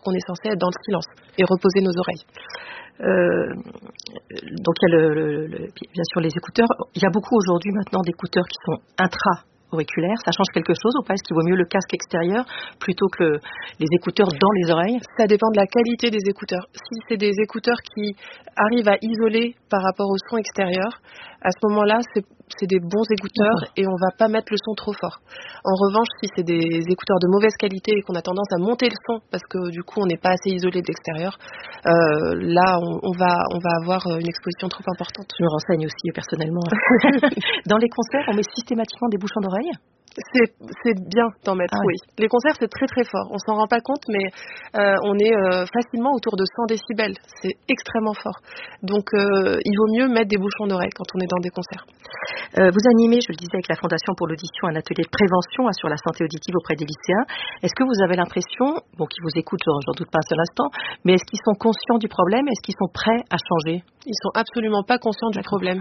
qu'on est censé être dans le silence et reposer nos oreilles. Donc il y a bien sûr les écouteurs. Il y a beaucoup aujourd'hui maintenant d'écouteurs qui sont intra-auriculaires. Ça change quelque chose ou pas? Est-ce qu'il vaut mieux le casque extérieur plutôt que les écouteurs dans les oreilles? Ça dépend de la qualité des écouteurs. Si c'est des écouteurs qui arrivent à isoler par rapport au son extérieur, à ce moment-là, c'est des bons écouteurs et on va pas mettre le son trop fort. En revanche, si c'est des écouteurs de mauvaise qualité et qu'on a tendance à monter le son parce que du coup on n'est pas assez isolé de l'extérieur, là on va avoir une exposition trop importante. Je me renseigne aussi personnellement. Dans les concerts, on met systématiquement des bouchons d'oreille? C'est bien d'en mettre, oui. Les concerts, c'est très très fort. On s'en rend pas compte, mais on est facilement autour de 100 décibels. C'est extrêmement fort. Donc, il vaut mieux mettre des bouchons d'oreille quand on est dans des concerts. Vous animez, je le disais, avec la Fondation pour l'audition, un atelier de prévention sur la santé auditive auprès des lycéens. Est-ce que vous avez l'impression, qu'ils vous écoutent, j'en doute pas un seul instant, mais est-ce qu'ils sont conscients du problème? Est-ce qu'ils sont prêts à changer? Ils sont absolument pas conscients du problème.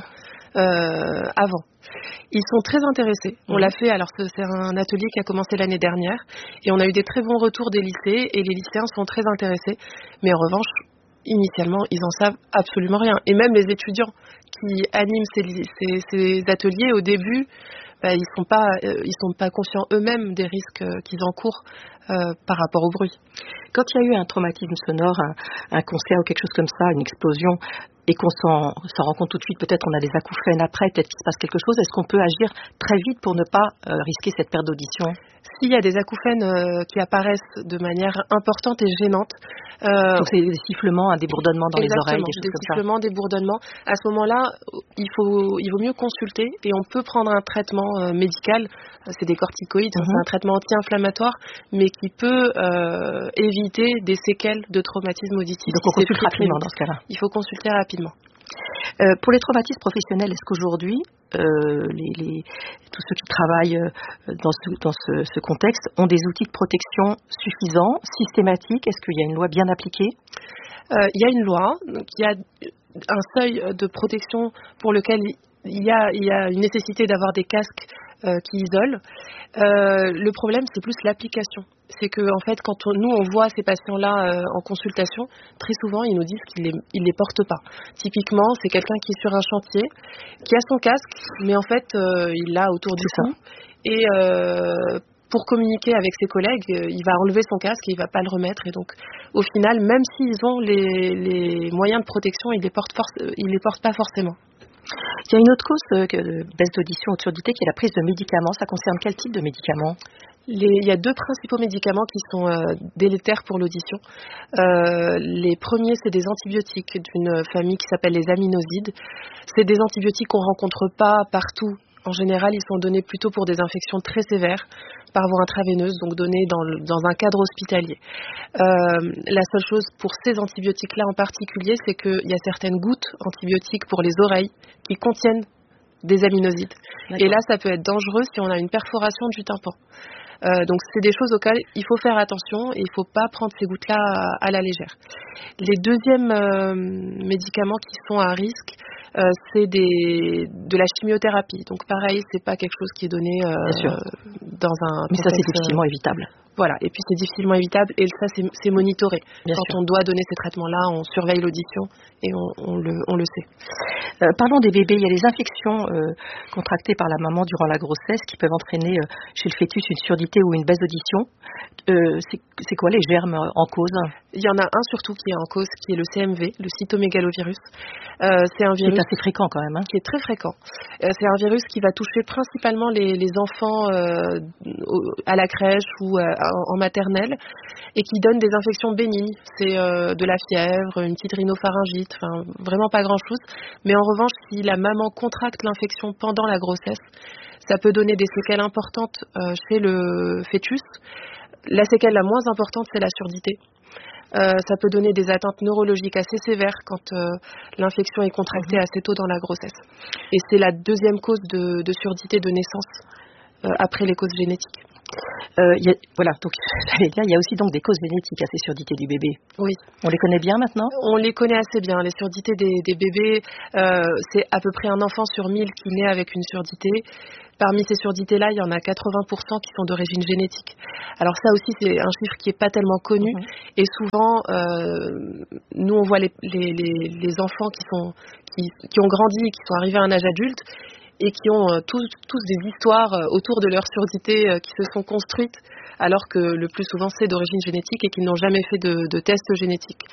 Avant. Ils sont très intéressés. On l'a fait, alors c'est un atelier qui a commencé l'année dernière et on a eu des très bons retours des lycées et les lycéens sont très intéressés. Mais en revanche, initialement, ils en savent absolument rien. Et même les étudiants qui animent ces ateliers, au début, ils sont pas conscients eux-mêmes des risques qu'ils encourent par rapport au bruit. Quand il y a eu un traumatisme sonore, un concert ou quelque chose comme ça, une explosion, et qu'on s'en rend compte tout de suite, peut-être on a des acouphènes après, peut-être qu'il se passe quelque chose, est-ce qu'on peut agir très vite pour ne pas risquer cette perte d'audition? S'il y a des acouphènes qui apparaissent de manière importante et gênante, donc c'est des sifflements, des bourdonnements dans les oreilles, des choses comme ça. Des sifflements, des bourdonnements. À ce moment-là, il vaut mieux consulter et on peut prendre un traitement médical. C'est des corticoïdes, c'est un traitement anti-inflammatoire, mais qui peut éviter des séquelles de traumatisme auditif. Donc on consulte rapidement dans ce cas-là. Il faut consulter rapidement. Pour les traumatismes professionnels, est-ce qu'aujourd'hui, tous ceux qui travaillent dans ce contexte ont des outils de protection suffisants, systématiques? Est-ce qu'il y a une loi bien appliquée? Il y a une loi qui a un seuil de protection pour lequel il y a une nécessité d'avoir des casques qui isolent. Le problème, c'est plus l'application. C'est que en fait, quand on voit ces patients-là en consultation, très souvent, ils nous disent qu'ils les portent pas. Typiquement, c'est quelqu'un qui est sur un chantier, qui a son casque, mais en fait, il l'a autour du cou. Et pour communiquer avec ses collègues, il va enlever son casque et il va pas le remettre. Et donc, au final, même s'ils ont les moyens de protection, ils les portent pas forcément. Il y a une autre cause de baisse d'audition ou de surdité qui est la prise de médicaments. Ça concerne quel type de médicaments? Il y a deux principaux médicaments qui sont délétères pour l'audition. Les premiers, c'est des antibiotiques d'une famille qui s'appelle les aminosides. C'est des antibiotiques qu'on rencontre pas partout. En général, ils sont donnés plutôt pour des infections très sévères, par voie intraveineuse, donc donnés dans un cadre hospitalier. La seule chose pour ces antibiotiques-là en particulier, c'est qu'il y a certaines gouttes antibiotiques pour les oreilles qui contiennent des aminosides. Et là, ça peut être dangereux si on a une perforation du tympan. Donc, c'est des choses auxquelles il faut faire attention et il ne faut pas prendre ces gouttes-là à la légère. Les deuxièmes médicaments qui sont à risque, c'est de la chimiothérapie. Donc pareil, c'est pas quelque chose qui est donné dans un mais ça c'est difficilement évitable. Voilà, et puis c'est difficilement évitable et ça c'est monitoré. Quand on doit donner ces traitements-là, on surveille l'audition et on le sait. Parlons des bébés, il y a les infections contractées par la maman durant la grossesse qui peuvent entraîner chez le fœtus une surdité ou une baisse d'audition. C'est quoi les germes en cause? Il y en a un surtout qui est en cause, qui est le CMV, le cytomégalovirus. C'est un virus qui est assez fréquent quand même. Qui est très fréquent. C'est un virus qui va toucher principalement les enfants à la crèche ou en maternelle et qui donne des infections bénignes. C'est de la fièvre, une petite rhinopharyngite, enfin vraiment pas grand-chose. Mais en revanche, si la maman contracte l'infection pendant la grossesse, ça peut donner des séquelles importantes chez le fœtus. La séquelle la moins importante, c'est la surdité. Ça peut donner des atteintes neurologiques assez sévères quand l'infection est contractée assez tôt dans la grossesse. Et c'est la deuxième cause de surdité de naissance après les causes génétiques. Voilà, donc j'allais dire, il y a aussi donc des causes génétiques à ces surdité du bébé. Oui. On les connaît bien maintenant? On les connaît assez bien. Les surdités des bébés, c'est à peu près un enfant sur 1000 qui naît avec une surdité. Parmi ces surdités-là, il y en a 80% qui sont d'origine génétique. Alors ça aussi, c'est un chiffre qui n'est pas tellement connu. Et souvent, nous, on voit les enfants qui ont grandi et qui sont arrivés à un âge adulte et qui ont tous des histoires autour de leur surdité qui se sont construites, alors que le plus souvent, c'est d'origine génétique et qu'ils n'ont jamais fait de test génétique.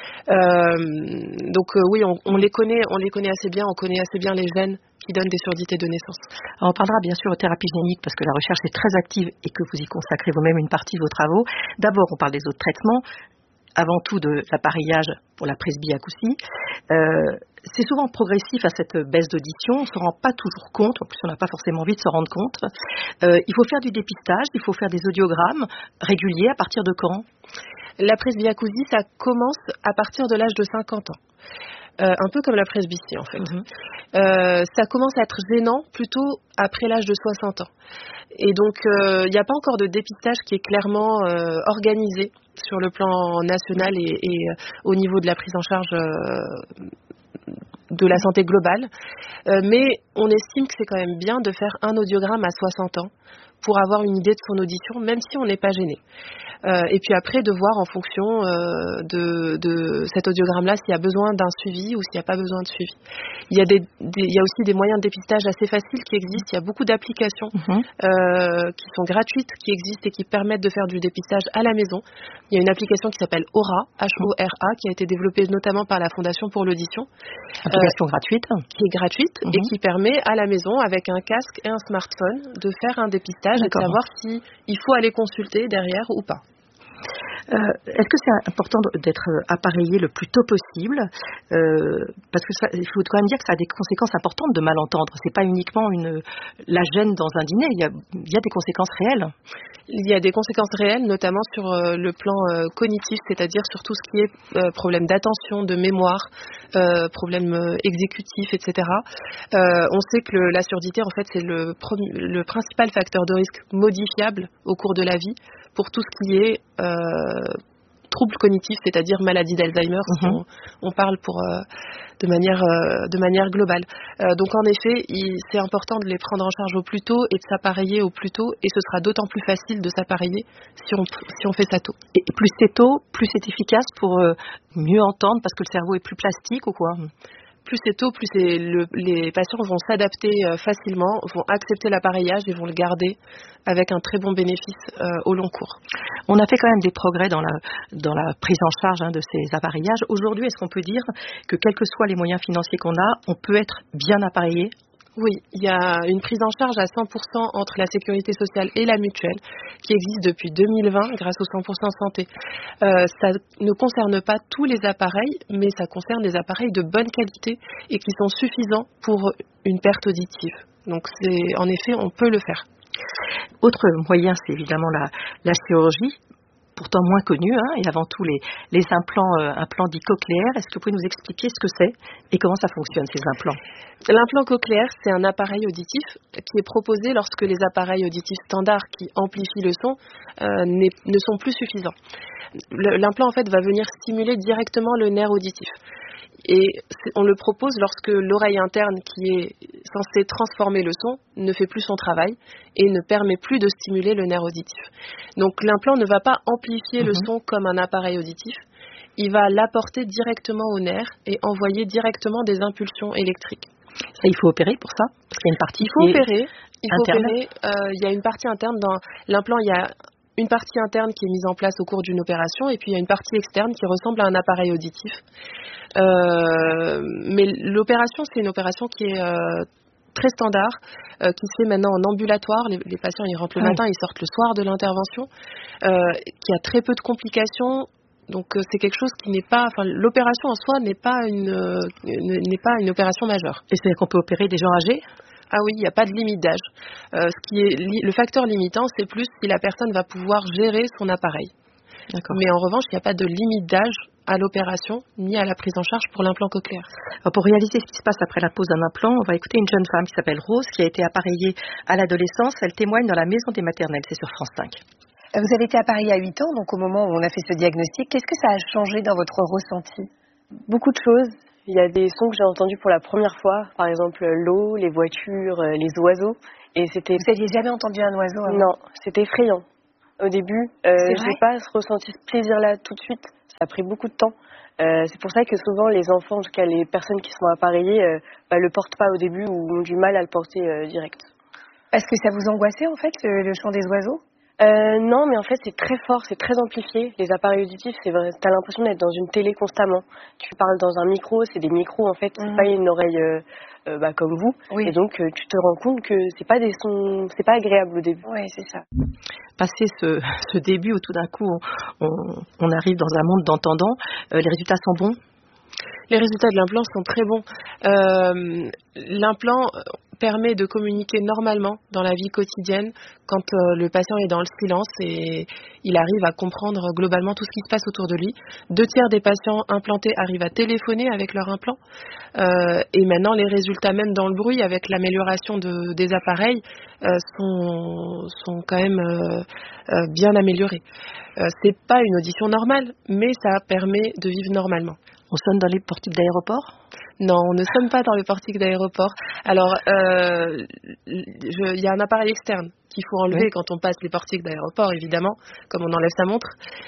Donc oui, on les connaît assez bien, on connaît assez bien les gènes qui donnent des surdités de naissance. Alors, on parlera bien sûr aux thérapies géniques parce que la recherche est très active et que vous y consacrez vous-même une partie de vos travaux. D'abord, on parle des autres traitements, avant tout de l'appareillage pour la presbyacousie. C'est souvent progressif à cette baisse d'audition, on ne se rend pas toujours compte, en plus on n'a pas forcément envie de se rendre compte. Il faut faire du dépistage, il faut faire des audiogrammes réguliers. À partir de quand? La presbyacousie, ça commence à partir de l'âge de 50 ans. Un peu comme la presbytie en fait. Ça commence à être gênant plutôt après l'âge de 60 ans. Et donc il n'y a pas encore de dépistage qui est clairement organisé sur le plan national et au niveau de la prise en charge de la santé globale. Mais on estime que c'est quand même bien de faire un audiogramme à 60 ans pour avoir une idée de son audition, même si on n'est pas gêné. Et puis après, de voir en fonction de cet audiogramme-là s'il y a besoin d'un suivi ou s'il n'y a pas besoin de suivi. Il y a aussi des moyens de dépistage assez faciles qui existent. Il y a beaucoup d'applications qui sont gratuites, qui existent et qui permettent de faire du dépistage à la maison. Il y a une application qui s'appelle Aura, H-O-R-A, qui a été développée notamment par la Fondation pour l'audition. Application gratuite. Qui est gratuite et qui permet à la maison, avec un casque et un smartphone, de faire un dépistage et de savoir s'il faut aller consulter derrière ou pas. Est-ce que c'est important d'être appareillé le plus tôt possible parce que il faut quand même dire que ça a des conséquences importantes de mal entendre. C'est pas uniquement la gêne dans un dîner, il y a des conséquences réelles. Il y a des conséquences réelles, notamment sur le plan cognitif, c'est-à-dire sur tout ce qui est problème d'attention, de mémoire, problème exécutif, etc. On sait que la surdité, en fait, c'est le principal facteur de risque modifiable au cours de la vie pour tout ce qui est troubles cognitifs, c'est-à-dire maladie d'Alzheimer, si on parle de manière globale. Donc en effet, c'est important de les prendre en charge au plus tôt et de s'appareiller au plus tôt, et ce sera d'autant plus facile de s'appareiller si on fait ça tôt. Et plus c'est tôt, plus c'est efficace pour mieux entendre parce que le cerveau est plus plastique ou quoi? Plus c'est tôt, plus les patients vont s'adapter facilement, vont accepter l'appareillage et vont le garder avec un très bon bénéfice au long cours. On a fait quand même des progrès dans la prise en charge de ces appareillages. Aujourd'hui, est-ce qu'on peut dire que quels que soient les moyens financiers qu'on a, on peut être bien appareillé? Oui, il y a une prise en charge à 100% entre la sécurité sociale et la mutuelle qui existe depuis 2020 grâce au 100% santé. Ça ne concerne pas tous les appareils, mais ça concerne des appareils de bonne qualité et qui sont suffisants pour une perte auditive. Donc en effet, on peut le faire. Autre moyen, c'est évidemment la chirurgie, pourtant moins connue, et avant tout les implants dits cochléaires. Est-ce que vous pouvez nous expliquer ce que c'est et comment ça fonctionne, ces implants? L'implant cochléaire, c'est un appareil auditif qui est proposé lorsque les appareils auditifs standards qui amplifient le son ne sont plus suffisants. L'implant, en fait, va venir stimuler directement le nerf auditif. Et on le propose lorsque l'oreille interne qui est censée transformer le son ne fait plus son travail et ne permet plus de stimuler le nerf auditif. Donc l'implant ne va pas amplifier le son comme un appareil auditif, il va l'apporter directement au nerf et envoyer directement des impulsions électriques. Ça, il faut opérer pour ça? Parce qu'il y a une partie opérer. Interne. Il y a une partie interne dans l'implant, il y a une partie interne qui est mise en place au cours d'une opération et puis il y a une partie externe qui ressemble à un appareil auditif. Mais l'opération, c'est une opération qui est très standard, qui se fait maintenant en ambulatoire. Les patients, ils rentrent le matin, ils sortent le soir de l'intervention, qui a très peu de complications. Donc c'est quelque chose qui n'est pas, l'opération en soi n'est pas une opération majeure. Et c'est-à-dire qu'on peut opérer des gens âgés? Ah oui, il n'y a pas de limite d'âge. Le facteur limitant, c'est plus si la personne va pouvoir gérer son appareil. Mais en revanche, il n'y a pas de limite d'âge à l'opération ni à la prise en charge pour l'implant cochléaire. Alors, pour réaliser ce qui se passe après la pose d'un implant, on va écouter une jeune femme qui s'appelle Rose, qui a été appareillée à l'adolescence. Elle témoigne dans la maison des maternelles, c'est sur France 5. Vous avez été appareillée à 8 ans, donc au moment où on a fait ce diagnostic. Qu'est-ce que ça a changé dans votre ressenti? Beaucoup de choses. Il y a des sons que j'ai entendus pour la première fois, par exemple l'eau, les voitures, les oiseaux. Et c'était... Vous n'aviez jamais entendu un oiseau avant? Non, c'était effrayant. Au début, je n'ai pas ressenti ce plaisir-là tout de suite. Ça a pris beaucoup de temps. C'est pour ça que souvent les enfants, en tout cas les personnes qui sont appareillées, le portent pas au début ou ont du mal à le porter direct. Parce que ça vous angoissait en fait, le chant des oiseaux? Non, mais en fait c'est très fort, c'est très amplifié. Les appareils auditifs, c'est vrai, t'as l'impression d'être dans une télé constamment. Tu parles dans un micro, c'est des micros en fait, c'est pas une oreille comme vous. Oui. Et donc tu te rends compte que c'est pas des sons, c'est pas agréable au début. Oui, c'est ça. Passé ce début où tout d'un coup on arrive dans un monde d'entendants, les résultats sont bons? Les résultats de l'implant sont très bons. L'implant permet de communiquer normalement dans la vie quotidienne quand le patient est dans le silence et il arrive à comprendre globalement tout ce qui se passe autour de lui. 2/3 des patients implantés arrivent à téléphoner avec leur implant. Et maintenant, les résultats, même dans le bruit, avec l'amélioration des appareils, sont quand même bien améliorés. C'est pas une audition normale, mais ça permet de vivre normalement. On sonne dans les portiques d'aéroport? Non, on ne sonne pas dans les portiques d'aéroport. Alors, il y a un appareil externe qu'il faut enlever quand on passe les portiques d'aéroport, évidemment, comme on enlève sa montre.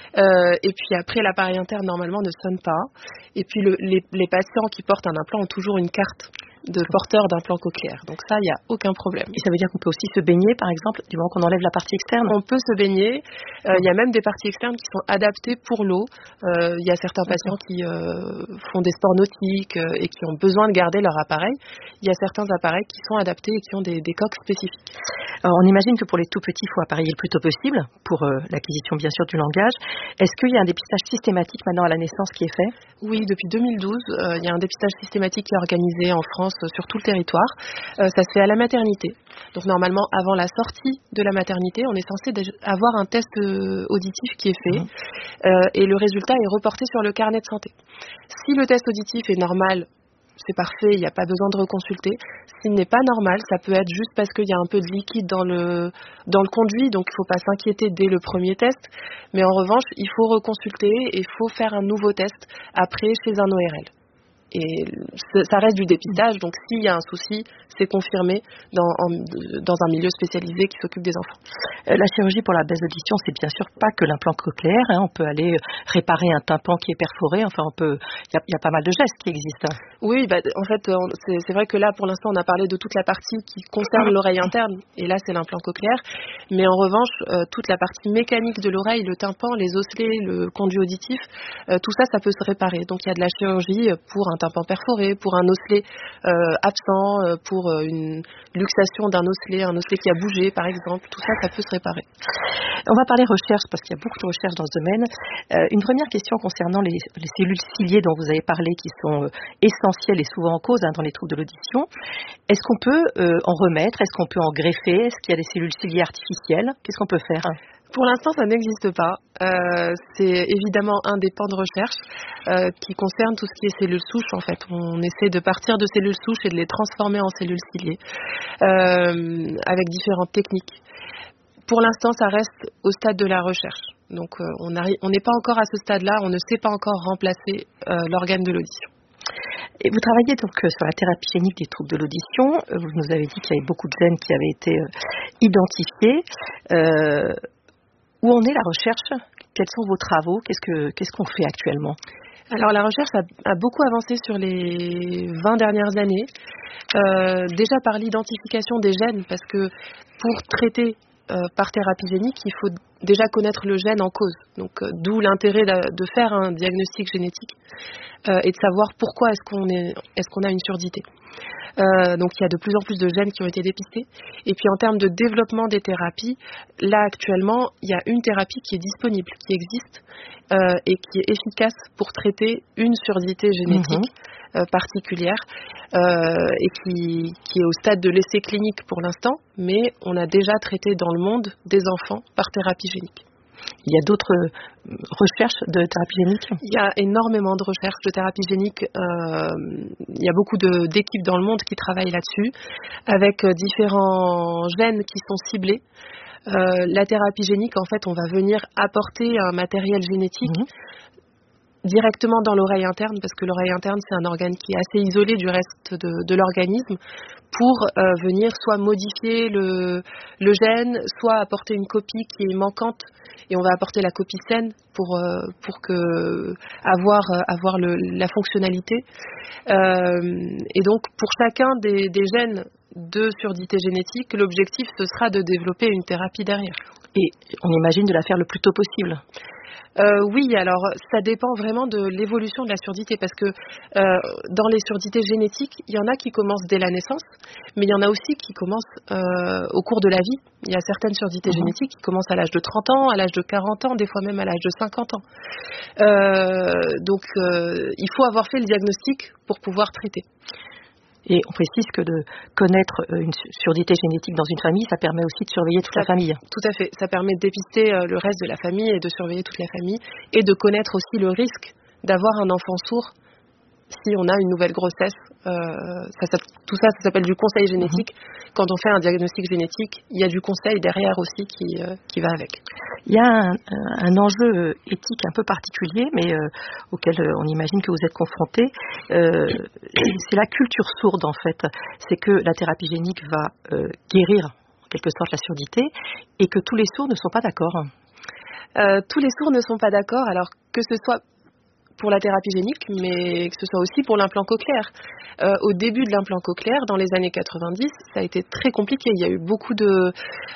Et puis après, l'appareil interne, normalement, ne sonne pas. Et puis, les patients qui portent un implant ont toujours une carte de porteur d'implant cochléaire. Donc ça, il n'y a aucun problème. Et ça veut dire qu'on peut aussi se baigner, par exemple, du moment qu'on enlève la partie externe? On peut se baigner. Il y a même des parties externes qui sont adaptées pour l'eau. Il y a certains patients qui font des sports nautiques et qui ont besoin de garder leur appareil. Il y a certains appareils qui sont adaptés et qui ont des coques spécifiques. Alors, on imagine que pour les tout petits, il faut appareiller le plus tôt possible pour l'acquisition, bien sûr, du langage. Est-ce qu'il y a un dépistage systématique maintenant à la naissance qui est fait? Oui, depuis 2012, il y a un dépistage systématique qui est organisé en France sur tout le territoire. Ça se fait à la maternité. Donc normalement, avant la sortie de la maternité, on est censé avoir un test auditif qui est fait et le résultat est reporté sur le carnet de santé. Si le test auditif est normal, c'est parfait, il n'y a pas besoin de reconsulter. S'il n'est pas normal, ça peut être juste parce qu'il y a un peu de liquide dans le conduit, donc il ne faut pas s'inquiéter dès le premier test. Mais en revanche, il faut reconsulter et il faut faire un nouveau test après chez un ORL. Et ça reste du dépistage, donc s'il y a un souci, c'est confirmé dans un milieu spécialisé qui s'occupe des enfants. La chirurgie pour la baisse d'audition, c'est bien sûr pas que l'implant cochléaire. On peut aller réparer un tympan qui est perforé. Enfin, il y a pas mal de gestes qui existent. Oui, en fait, c'est vrai que là, pour l'instant, on a parlé de toute la partie qui concerne l'oreille interne, et là, c'est l'implant cochléaire. Mais en revanche, toute la partie mécanique de l'oreille, le tympan, les osselets, le conduit auditif, tout ça, ça peut se réparer. Donc, il y a de la chirurgie pour un tympan perforé, pour un osselet absent, pour une luxation d'un osselet, un osselet qui a bougé, par exemple. Tout ça, ça peut se réparer. On va parler recherche, parce qu'il y a beaucoup de recherches dans ce domaine. Une première question concernant les cellules ciliées dont vous avez parlé, qui sont essentielles et souvent en cause dans les troubles de l'audition. Est-ce qu'on peut en remettre? Est-ce qu'on peut en greffer? Est-ce qu'il y a des cellules ciliées artificielles? Qu'est-ce qu'on peut faire? Pour l'instant, ça n'existe pas. C'est évidemment un des pans de recherche qui concerne tout ce qui est cellules souches. En fait, on essaie de partir de cellules souches et de les transformer en cellules ciliées avec différentes techniques. Pour l'instant, ça reste au stade de la recherche. Donc, on n'est pas encore à ce stade-là. On ne sait pas encore remplacer l'organe de l'audition. Et vous travaillez donc sur la thérapie génique des troubles de l'audition. Vous nous avez dit qu'il y avait beaucoup de gènes qui avaient été identifiés. Où en est la recherche? Quels sont vos travaux? Qu'est-ce qu'on fait actuellement? Alors la recherche a beaucoup avancé sur les 20 dernières années, déjà par l'identification des gènes, parce que pour traiter par thérapie génique, il faut déjà connaître le gène en cause. Donc d'où l'intérêt de faire un diagnostic génétique et de savoir pourquoi est-ce qu'on a une surdité. Donc il y a de plus en plus de gènes qui ont été dépistés. Et puis en termes de développement des thérapies, là actuellement, il y a une thérapie qui est disponible, qui existe et qui est efficace pour traiter une surdité génétique particulière et qui est au stade de l'essai clinique pour l'instant, mais on a déjà traité dans le monde des enfants par thérapie génique. Il y a d'autres recherches de thérapie génique? Il y a énormément de recherches de thérapie génique. Il y a beaucoup d'équipes dans le monde qui travaillent là-dessus, avec différents gènes qui sont ciblés. La thérapie génique, en fait, on va venir apporter un matériel génétique directement dans l'oreille interne, parce que l'oreille interne, c'est un organe qui est assez isolé du reste de l'organisme, pour venir soit modifier le gène, soit apporter une copie qui est manquante, et on va apporter la copie saine pour avoir la fonctionnalité. Et donc, pour chacun des gènes de surdité génétique, l'objectif, ce sera de développer une thérapie derrière. Et on imagine de la faire le plus tôt possible. Oui, alors ça dépend vraiment de l'évolution de la surdité, parce que dans les surdités génétiques, il y en a qui commencent dès la naissance, mais il y en a aussi qui commencent au cours de la vie. Il y a certaines surdités génétiques qui commencent à l'âge de 30 ans, à l'âge de 40 ans, des fois même à l'âge de 50 ans. Donc il faut avoir fait le diagnostic pour pouvoir traiter. Et on précise que de connaître une surdité génétique dans une famille, ça permet aussi de surveiller toute la famille. Tout à fait. Ça permet de dépister le reste de la famille et de surveiller toute la famille, et de connaître aussi le risque d'avoir un enfant sourd si on a une nouvelle grossesse. Tout ça s'appelle du conseil génétique. Quand on fait un diagnostic génétique, il y a du conseil derrière aussi qui va avec. Il y a un enjeu éthique un peu particulier, mais auquel on imagine que vous êtes confrontés. C'est la culture sourde, en fait. C'est que la thérapie génique va guérir, en quelque sorte, la surdité, et que tous les sourds ne sont pas d'accord. Tous les sourds ne sont pas d'accord, alors que ce soit pour la thérapie génique, mais que ce soit aussi pour l'implant cochléaire. Au début de l'implant cochléaire, dans les années 90, ça a été très compliqué. Il y a eu beaucoup de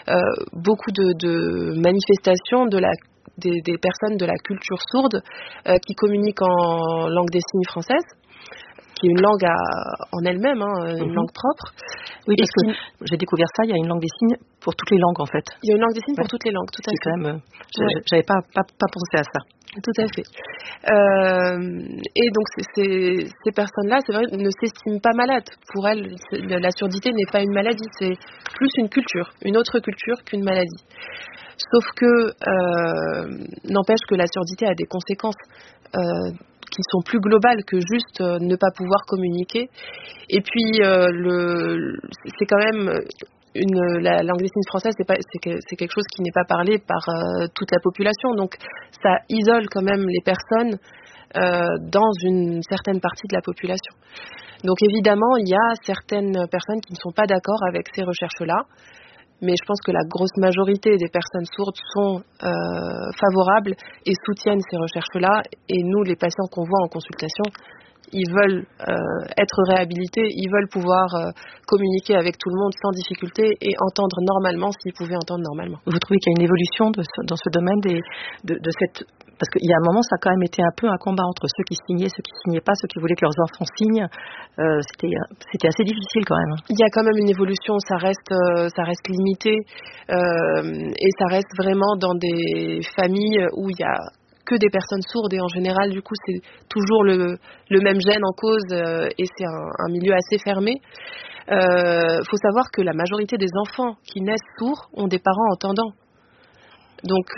manifestations des personnes de la culture sourde qui communiquent en langue des signes française, qui est une langue en elle-même, une langue propre. Oui, parce que j'ai découvert ça, il y a une langue des signes pour toutes les langues, en fait. Il y a une langue des signes pour toutes les langues, tout à fait. Quand même, j'avais pas pensé à ça. Tout à fait. Et donc ces personnes-là, c'est vrai, ne s'estiment pas malades. Pour elles, la surdité n'est pas une maladie, c'est plus une culture, une autre culture qu'une maladie. Sauf que, n'empêche que la surdité a des conséquences qui sont plus globales que juste ne pas pouvoir communiquer. Et puis, c'est quand même... la langue des signes française, c'est quelque chose qui n'est pas parlé par toute la population. Donc, ça isole quand même les personnes dans une certaine partie de la population. Donc, évidemment, il y a certaines personnes qui ne sont pas d'accord avec ces recherches-là. Mais je pense que la grosse majorité des personnes sourdes sont favorables et soutiennent ces recherches-là. Et nous, les patients qu'on voit en consultation, ils veulent être réhabilités, ils veulent pouvoir communiquer avec tout le monde sans difficulté et entendre normalement s'ils pouvaient entendre normalement. Vous trouvez qu'il y a une évolution dans ce domaine de cette... Parce qu'il y a un moment, ça a quand même été un peu un combat entre ceux qui signaient, ceux qui signaient pas, ceux qui voulaient que leurs enfants signent. C'était assez difficile quand même. Il y a quand même une évolution, ça reste limité et ça reste vraiment dans des familles où il y a que des personnes sourdes, et en général, du coup, c'est toujours le même gène en cause et c'est un milieu assez fermé. Faut savoir que la majorité des enfants qui naissent sourds ont des parents entendants. Donc,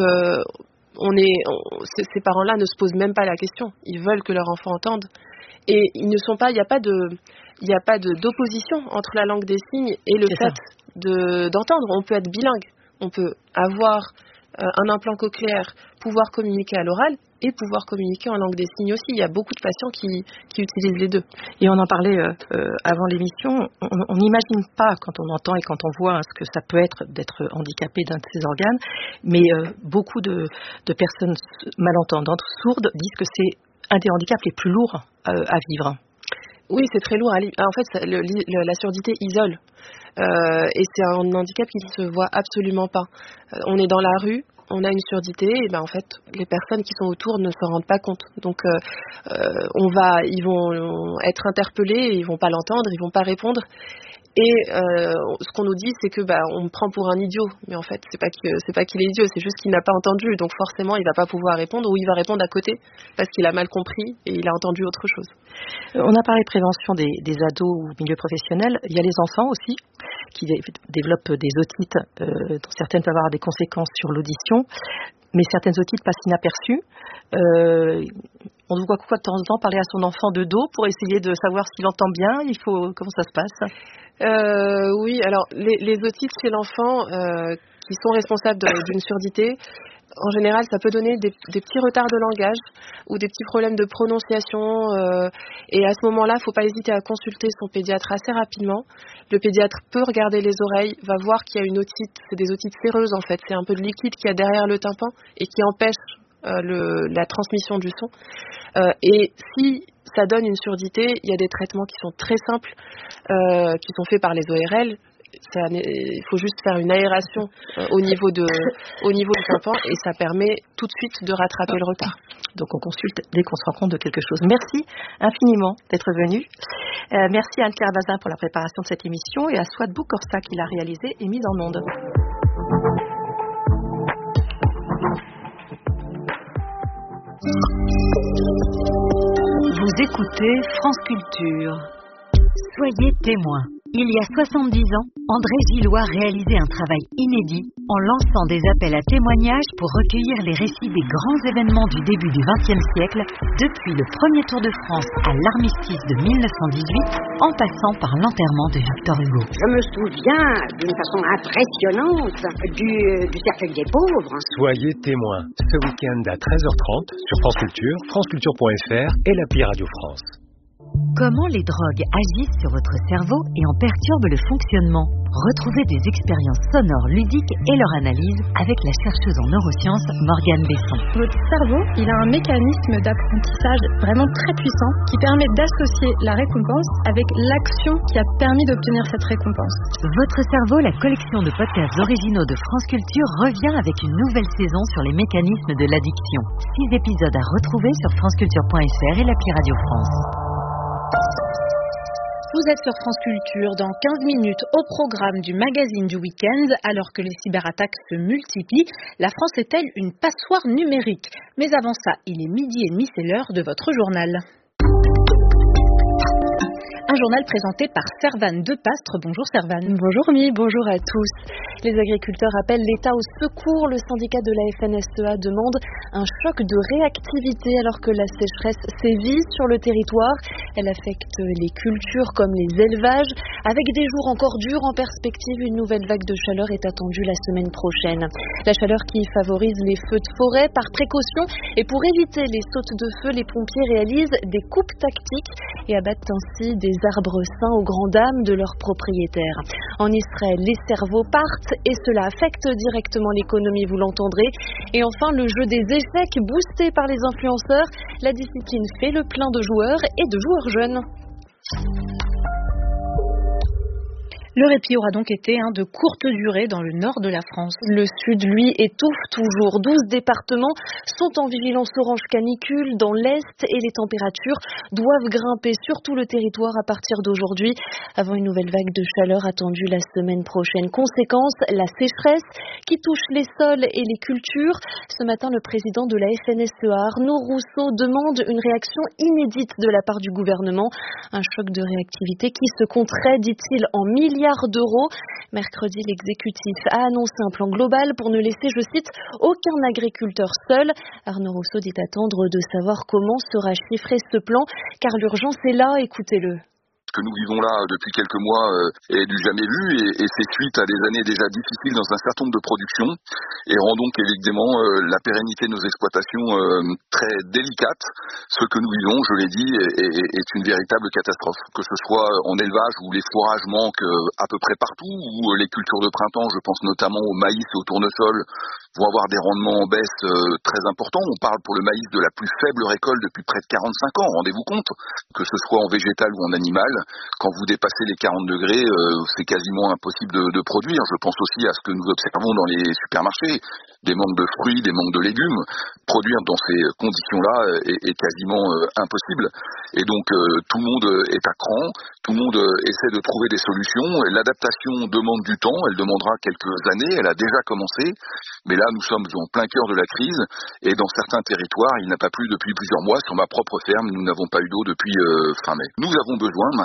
ces parents-là ne se posent même pas la question. Ils veulent que leur enfant entende. Et il n'y a pas d'opposition entre la langue des signes et le fait d'entendre. On peut être bilingue. On peut avoir un implant cochléaire, pouvoir communiquer à l'oral et pouvoir communiquer en langue des signes aussi. Il y a beaucoup de patients qui utilisent les deux. Et on en parlait avant l'émission, on n'imagine pas quand on entend et quand on voit ce que ça peut être d'être handicapé d'un de ces organes, mais beaucoup de personnes malentendantes, sourdes, disent que c'est un des handicaps les plus lourds à vivre. Oui, c'est très lourd. En fait, la surdité isole. Et c'est un handicap qui ne se voit absolument pas. On est dans la rue, on a une surdité, et en fait, les personnes qui sont autour ne s'en rendent pas compte. Donc, ils vont être interpellés, et ils vont pas l'entendre, ils vont pas répondre. Et ce qu'on nous dit, c'est que on me prend pour un idiot, mais en fait, c'est pas qu'il est idiot, c'est juste qu'il n'a pas entendu. Donc forcément, il va pas pouvoir répondre, ou il va répondre à côté parce qu'il a mal compris et il a entendu autre chose. On a parlé de prévention des ados ou milieu professionnel. Il y a les enfants aussi. qui développent des otites, dont certaines peuvent avoir des conséquences sur l'audition, mais certaines otites passent inaperçues. On doit quoi de temps en temps parler à son enfant de dos pour essayer de savoir s'il entend bien. Comment ça se passe? Oui, alors les otites chez l'enfant qui sont responsables d'une surdité, en général, ça peut donner des petits retards de langage ou des petits problèmes de prononciation. Et à ce moment-là, il ne faut pas hésiter à consulter son pédiatre assez rapidement. Le pédiatre peut regarder les oreilles, va voir qu'il y a une otite. C'est des otites séreuses en fait. C'est un peu de liquide qu'il y a derrière le tympan et qui empêche la transmission du son. Et si ça donne une surdité, il y a des traitements qui sont très simples, qui sont faits par les ORL. Il faut juste faire une aération au niveau du tympan et ça permet tout de suite de rattraper le retard. Donc on consulte dès qu'on se rend compte de quelque chose. Merci infiniment d'être venu. Merci à Anne-Claire Bazin pour la préparation de cette émission et à Swat Boukorsa qui l'a réalisée et mise en onde. Vous écoutez France Culture. Soyez témoins. Il y a 70 ans, André Gillois réalisait un travail inédit en lançant des appels à témoignages pour recueillir les récits des grands événements du début du XXe siècle, depuis le premier Tour de France à l'armistice de 1918, en passant par l'enterrement de Victor Hugo. Je me souviens d'une façon impressionnante du cercueil des pauvres. Soyez témoins ce week-end à 13h30 sur France Culture, franceculture.fr et l'appli Radio France. Comment les drogues agissent sur votre cerveau et en perturbent le fonctionnement? Retrouvez des expériences sonores ludiques et leur analyse avec la chercheuse en neurosciences Morgane Besson. Votre cerveau, il a un mécanisme d'apprentissage vraiment très puissant qui permet d'associer la récompense avec l'action qui a permis d'obtenir cette récompense. Votre cerveau, la collection de podcasts originaux de France Culture, revient avec une nouvelle saison sur les mécanismes de l'addiction. 6 épisodes à retrouver sur franceculture.fr et l'appli Radio France. Vous êtes sur France Culture dans 15 minutes au programme du magazine du week-end. Alors que les cyberattaques se multiplient, la France est-elle une passoire numérique? Mais avant ça, il est 12h30, c'est l'heure de votre journal. Un journal présenté par Servane Depastre. Bonjour Servane. Bonjour Mi, bonjour à tous. Les agriculteurs appellent l'État au secours. Le syndicat de la FNSEA demande un choc de réactivité alors que la sécheresse sévit sur le territoire. Elle affecte les cultures comme les élevages. Avec des jours encore durs en perspective, une nouvelle vague de chaleur est attendue la semaine prochaine. La chaleur qui favorise les feux de forêt par précaution et pour éviter les sautes de feu, les pompiers réalisent des coupes tactiques et abattent ainsi des arbres sains aux grandes dames de leurs propriétaires. En Israël, les cerveaux partent et cela affecte directement l'économie, vous l'entendrez. Et enfin, le jeu des échecs boosté par les influenceurs. La discipline fait le plein de joueurs et de joueurs jeunes. Le répit aura donc été de courte durée dans le nord de la France. Le sud, lui, étouffe toujours. 12 départements sont en vigilance orange canicule dans l'est et les températures doivent grimper sur tout le territoire à partir d'aujourd'hui avant une nouvelle vague de chaleur attendue la semaine prochaine. Conséquence, la sécheresse qui touche les sols et les cultures. Ce matin, le président de la FNSEA, Arnaud Rousseau, demande une réaction inédite de la part du gouvernement. Un choc de réactivité qui se compterait, dit-il, en milliards d'euros. Mercredi, l'exécutif a annoncé un plan global pour ne laisser, je cite, aucun agriculteur seul. Arnaud Rousseau dit attendre de savoir comment sera chiffré ce plan, car l'urgence est là, écoutez-le. Ce que nous vivons là depuis quelques mois est du jamais vu et c'est suite à des années déjà difficiles dans un certain nombre de productions et rend donc évidemment la pérennité de nos exploitations très délicate. Ce que nous vivons, je l'ai dit, est une véritable catastrophe. Que ce soit en élevage où les fourrages manquent à peu près partout, où les cultures de printemps, je pense notamment au maïs et au tournesol, vont avoir des rendements en baisse très importants. On parle pour le maïs de la plus faible récolte depuis près de 45 ans, rendez-vous compte, que ce soit en végétal ou en animal. Quand vous dépassez les 40 degrés, c'est quasiment impossible de produire. Je pense aussi à ce que nous observons dans les supermarchés, des manques de fruits, des manques de légumes. Produire dans ces conditions-là est quasiment impossible. Et donc tout le monde est à cran, tout le monde essaie de trouver des solutions. L'adaptation demande du temps, elle demandera quelques années, elle a déjà commencé. Mais là, nous sommes en plein cœur de la crise et dans certains territoires, il n'a pas plu depuis plusieurs mois. Sur ma propre ferme, nous n'avons pas eu d'eau depuis fin mai. Nous avons besoin maintenant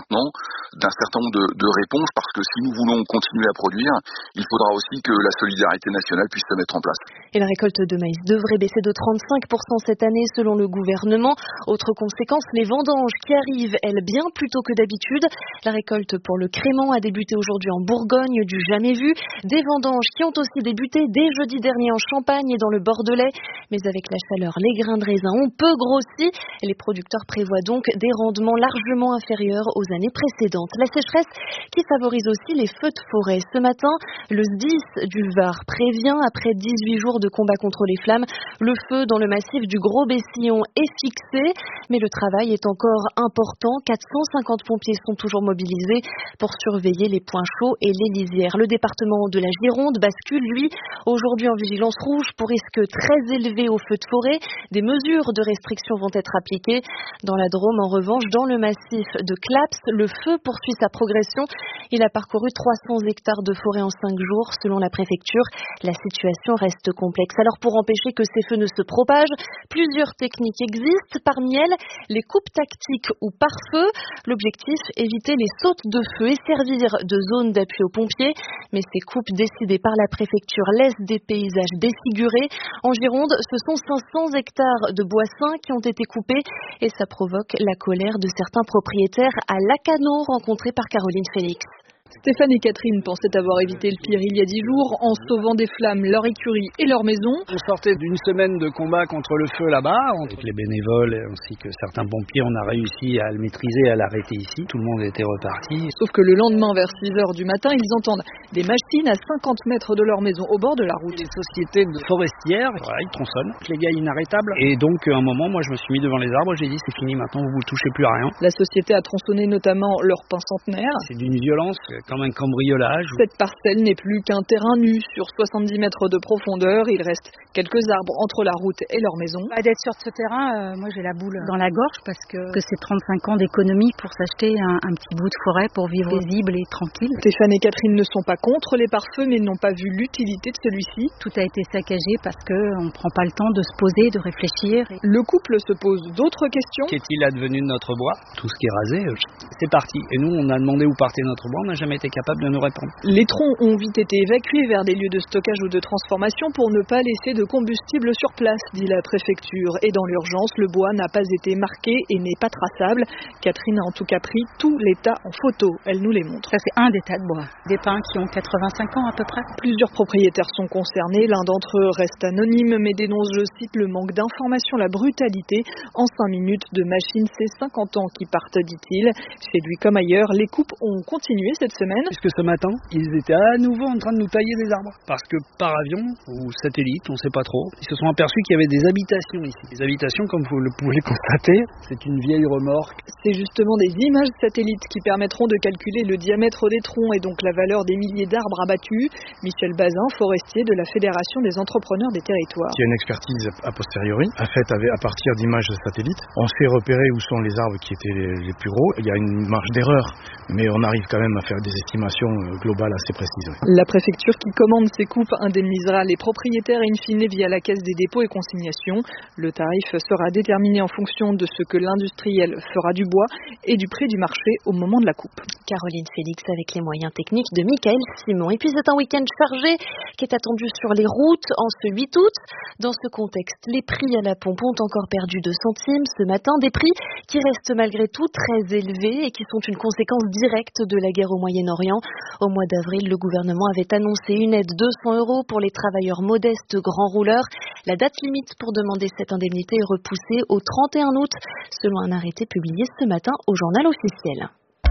maintenant d'un certain nombre de réponses, parce que si nous voulons continuer à produire, il faudra aussi que la solidarité nationale puisse se mettre en place. Et la récolte de maïs devrait baisser de 35% cette année selon le gouvernement. Autre conséquence, les vendanges qui arrivent, elles, bien plus tôt que d'habitude. La récolte pour le crément a débuté aujourd'hui en Bourgogne, du jamais vu. Des vendanges qui ont aussi débuté dès jeudi dernier en Champagne et dans le Bordelais. Mais avec la chaleur, les grains de raisin ont peu grossi. Les producteurs prévoient donc des rendements largement inférieurs aux années précédentes. La sécheresse qui favorise aussi les feux de forêt. Ce matin, le SDIS du Var prévient, après 18 jours de combat contre les flammes, le feu dans le massif du Gros-Bessillon est fixé, mais le travail est encore important. 450 pompiers sont toujours mobilisés pour surveiller les points chauds et les lisières. Le département de la Gironde bascule, lui, aujourd'hui en vigilance rouge pour risque très élevé aux feux de forêt. Des mesures de restriction vont être appliquées. Dans la Drôme, en revanche, dans le massif de Claps, le feu poursuit sa progression. Il a parcouru 300 hectares de forêt en 5 jours. Selon la préfecture, la situation reste complexe. Alors pour empêcher que ces feux ne se propagent, plusieurs techniques existent. Parmi elles, les coupes tactiques ou par feu. L'objectif, éviter les sautes de feu et servir de zone d'appui aux pompiers. Mais ces coupes décidées par la préfecture laissent des paysages défigurés. En Gironde, ce sont 500 hectares de bois sains qui ont été coupés et ça provoque la colère de certains propriétaires à Lacanau, rencontrés par Caroline Félix. Stéphane et Catherine pensaient avoir évité le pire il y a 10 jours en sauvant des flammes leur écurie et leur maison. On sortait d'une semaine de combat contre le feu là-bas. Avec les bénévoles ainsi que certains pompiers, on a réussi à le maîtriser, à l'arrêter ici. Tout le monde était reparti. Sauf que le lendemain, vers 6 heures du matin, ils entendent des machines à 50 mètres de leur maison au bord de la route. Les sociétés forestières, voilà, ils tronçonnent. Les gars inarrêtables. Et donc, à un moment, moi, je me suis mis devant les arbres. J'ai dit, c'est fini maintenant, vous ne touchez plus à rien. La société a tronçonné notamment leur pin centenaire. C'est d'une violence, comme un cambriolage. Cette parcelle n'est plus qu'un terrain nu sur 70 mètres de profondeur. Il reste quelques arbres entre la route et leur maison. D'être sur ce terrain, moi j'ai la boule dans la gorge parce que c'est 35 ans d'économie pour s'acheter un petit bout de forêt pour vivre paisible et tranquille. Stéphane et Catherine ne sont pas contre les pare-feux mais n'ont pas vu l'utilité de celui-ci. Tout a été saccagé parce qu'on ne prend pas le temps de se poser, de réfléchir. Le couple se pose d'autres questions. Qu'est-il advenu de notre bois? Tout ce qui est rasé, c'est parti. Et nous, on a demandé où partait notre bois, on n'a jamais été capable de nous répondre. Les troncs ont vite été évacués vers des lieux de stockage ou de transformation pour ne pas laisser de combustible sur place, dit la préfecture. Et dans l'urgence, le bois n'a pas été marqué et n'est pas traçable. Catherine a en tout cas pris tous les tas en photo. Elle nous les montre. Ça, c'est un des tas de bois. Des pins qui ont 85 ans à peu près. Plusieurs propriétaires sont concernés. L'un d'entre eux reste anonyme mais dénonce, je cite, le manque d'information, la brutalité. En 5 minutes de machine, c'est 50 ans qui partent, dit-il. Chez lui comme ailleurs, les coupes ont continué cette semaine. Puisque ce matin, ils étaient à nouveau en train de nous tailler des arbres. Parce que par avion ou satellite, on ne sait pas trop, ils se sont aperçus qu'il y avait des habitations ici. Les habitations, comme vous le pouvez le constater, c'est une vieille remorque. C'est justement des images satellites qui permettront de calculer le diamètre des troncs et donc la valeur des milliers d'arbres abattus. Michel Bazin, forestier de la Fédération des entrepreneurs des territoires. Il y a une expertise a posteriori, faite à partir d'images de satellites. On sait repérer où sont les arbres qui étaient les plus gros. Il y a une marge d'erreur, mais on arrive quand même à faire des estimations globales assez précises. La préfecture qui commande ces coupes indemnisera les propriétaires in fine via la caisse des dépôts et consignations. Le tarif sera déterminé en fonction de ce que l'industriel fera du bois et du prix du marché au moment de la coupe. Caroline Félix avec les moyens techniques de Michael Simon. Et puis c'est un week-end chargé qui est attendu sur les routes en ce 8 août. Dans ce contexte, les prix à la pompe ont encore perdu 2 centimes ce matin. Des prix qui restent malgré tout très élevés et qui sont une conséquence directe de la guerre au Moyen-Orient. Au mois d'avril, le gouvernement avait annoncé une aide de 200 € pour les travailleurs modestes grands rouleurs. La date limite pour demander cette indemnité est repoussée au 31 août, selon un arrêté publié ce matin au journal officiel.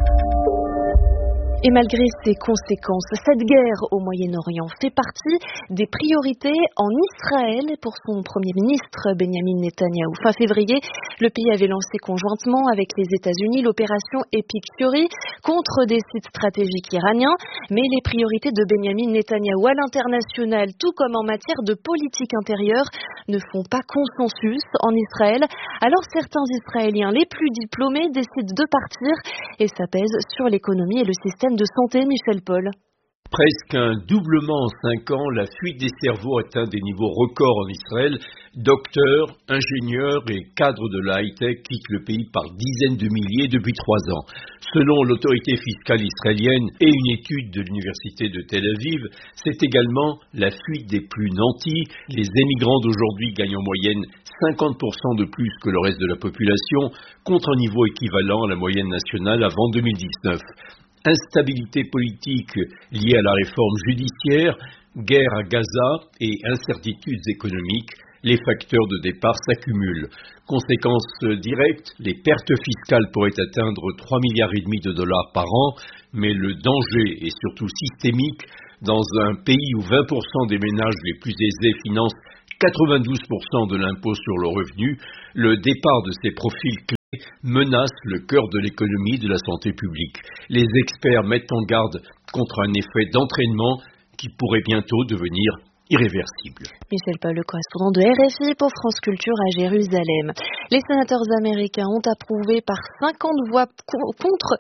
Et malgré ses conséquences, cette guerre au Moyen-Orient fait partie des priorités en Israël pour son Premier ministre Benjamin Netanyahou. Fin février, le pays avait lancé conjointement avec les États-Unis l'opération Epic Fury contre des sites stratégiques iraniens. Mais les priorités de Benjamin Netanyahou à l'international, tout comme en matière de politique intérieure, ne font pas consensus en Israël. Alors certains Israéliens les plus diplômés décident de partir et ça pèse sur l'économie et le système de santé. Michel Paul. Presque un doublement en 5 ans, la fuite des cerveaux atteint des niveaux records en Israël. Docteurs, ingénieurs et cadres de la high-tech quittent le pays par dizaines de milliers depuis 3 ans. Selon l'autorité fiscale israélienne et une étude de l'université de Tel Aviv, c'est également la fuite des plus nantis. Les émigrants d'aujourd'hui gagnent en moyenne 50% de plus que le reste de la population, contre un niveau équivalent à la moyenne nationale avant 2019. Instabilité politique liée à la réforme judiciaire, guerre à Gaza et incertitudes économiques, les facteurs de départ s'accumulent. Conséquence directe, les pertes fiscales pourraient atteindre 3,5 milliards de dollars par an, mais le danger est surtout systémique. Dans un pays où 20% des ménages les plus aisés financent 92% de l'impôt sur le revenu, le départ de ces profils clés menace le cœur de l'économie et de la santé publique. Les experts mettent en garde contre un effet d'entraînement qui pourrait bientôt devenir irréversible. Michel Paul, le correspondant de RFI pour France Culture à Jérusalem. Les sénateurs américains ont approuvé par 50 voix pour contre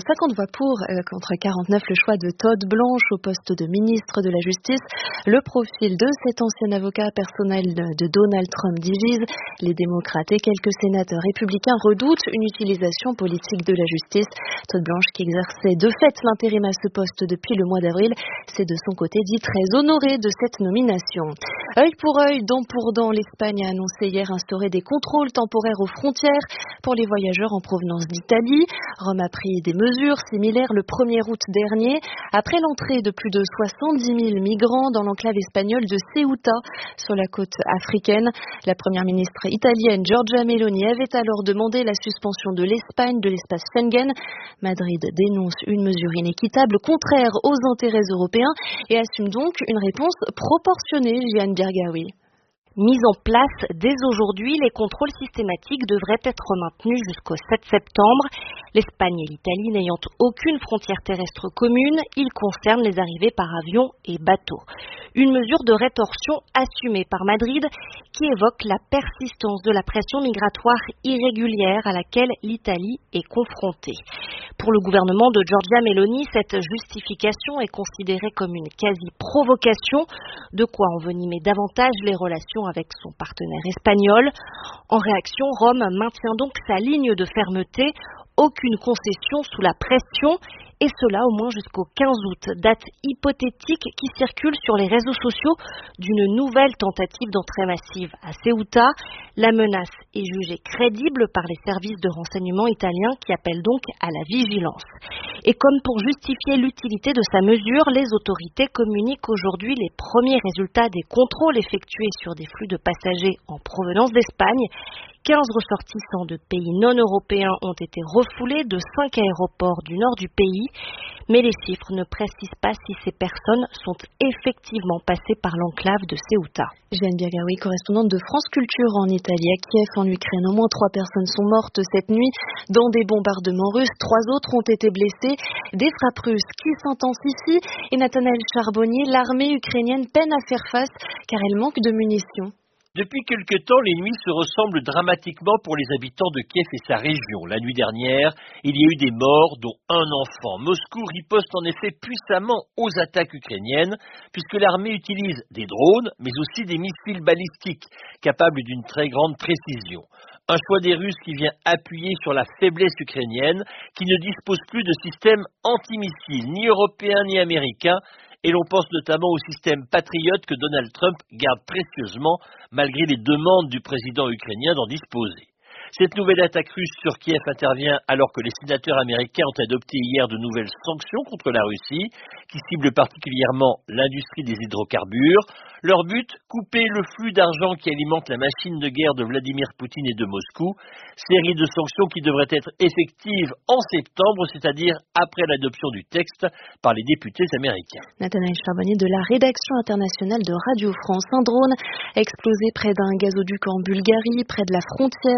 49 le choix de Todd Blanche au poste de ministre de la Justice. Le profil de cet ancien avocat personnel de Donald Trump divise. Les démocrates et quelques sénateurs républicains redoutent une utilisation politique de la justice. Todd Blanche, qui exerçait de fait l'intérim à ce poste depuis le mois d'avril, s'est de son côté dit très honoré de cette nomination. Œil pour œil, dent pour dent, l'Espagne a annoncé hier instaurer des contrôles temporaires aux frontières pour les voyageurs en provenance d'Italie. Rome a pris des mesures similaires le 1er août dernier, après l'entrée de plus de 70 000 migrants dans l'enclave espagnole de Ceuta, sur la côte africaine. La première ministre italienne Giorgia Meloni avait alors demandé la suspension de l'Espagne de l'espace Schengen. Madrid dénonce une mesure inéquitable, contraire aux intérêts européens, et assume donc une réponse proportionnée. Jeanne Birgaoui. Mis en place dès aujourd'hui, les contrôles systématiques devraient être maintenus jusqu'au 7 septembre. L'Espagne et l'Italie n'ayant aucune frontière terrestre commune, ils concernent les arrivées par avion et bateau. Une mesure de rétorsion assumée par Madrid qui évoque la persistance de la pression migratoire irrégulière à laquelle l'Italie est confrontée. Pour le gouvernement de Giorgia Meloni, cette justification est considérée comme une quasi-provocation, de quoi envenimer davantage les relations avec son partenaire espagnol. En réaction, Rome maintient donc sa ligne de fermeté, aucune concession sous la pression, et cela au moins jusqu'au 15 août, date hypothétique qui circule sur les réseaux sociaux d'une nouvelle tentative d'entrée massive à Ceuta. La menace est jugée crédible par les services de renseignement italiens qui appellent donc à la vigilance. Et comme pour justifier l'utilité de sa mesure, les autorités communiquent aujourd'hui les premiers résultats des contrôles effectués sur des flux de passagers en provenance d'Espagne. 15 ressortissants de pays non européens ont été refoulés de 5 aéroports du nord du pays, mais les chiffres ne précisent pas si ces personnes sont effectivement passées par l'enclave de Ceuta. Jeanne Birgaoui, correspondante de France Culture en Italie. À Kiev, en Ukraine, au moins 3 personnes sont mortes cette nuit dans des bombardements russes. 3 autres ont été blessés. Des frappes russes qui s'intensifient. Et Nathanaël Charbonnier, l'armée ukrainienne peine à faire face car elle manque de munitions. Depuis quelque temps, les nuits se ressemblent dramatiquement pour les habitants de Kiev et sa région. La nuit dernière, il y a eu des morts, dont un enfant. Moscou riposte en effet puissamment aux attaques ukrainiennes, puisque l'armée utilise des drones, mais aussi des missiles balistiques, capables d'une très grande précision. Un choix des Russes qui vient appuyer sur la faiblesse ukrainienne, qui ne dispose plus de système antimissiles, ni européen ni américain, et l'on pense notamment au système Patriot que Donald Trump garde précieusement malgré les demandes du président ukrainien d'en disposer. Cette nouvelle attaque russe sur Kiev intervient alors que les sénateurs américains ont adopté hier de nouvelles sanctions contre la Russie, qui ciblent particulièrement l'industrie des hydrocarbures. Leur but, couper le flux d'argent qui alimente la machine de guerre de Vladimir Poutine et de Moscou. Série de sanctions qui devraient être effectives en septembre, c'est-à-dire après l'adoption du texte par les députés américains. Nathanaël Charbonnier de la rédaction internationale de Radio France. Un drone a explosé près d'un gazoduc en Bulgarie, près de la frontière avec la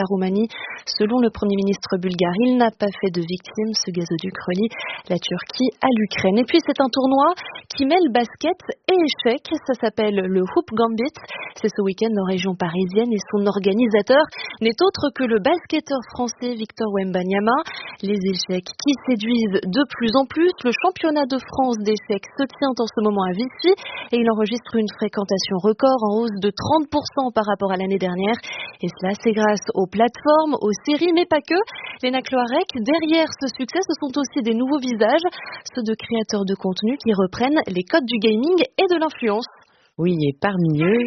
Roumanie. Selon le Premier ministre bulgare, il n'a pas fait de victimes. Ce gazoduc relie la Turquie à l'Ukraine. Et puis c'est un tournoi qui mêle basket et échecs. Ça s'appelle le Hoop Gambit. C'est ce week-end en région parisienne et son organisateur n'est autre que le basketteur français Victor Wembanyama. Les échecs qui séduisent de plus en plus. Le championnat de France d'échecs se tient en ce moment à Vichy et il enregistre une fréquentation record en hausse de 30% par rapport à l'année dernière. Et cela, c'est grâce aux plateformes, aux séries, mais pas que. Léna Cloarec, derrière ce succès, ce sont aussi des nouveaux visages, ceux de créateurs de contenu qui reprennent les codes du gaming et de l'influence. Oui, et parmi eux,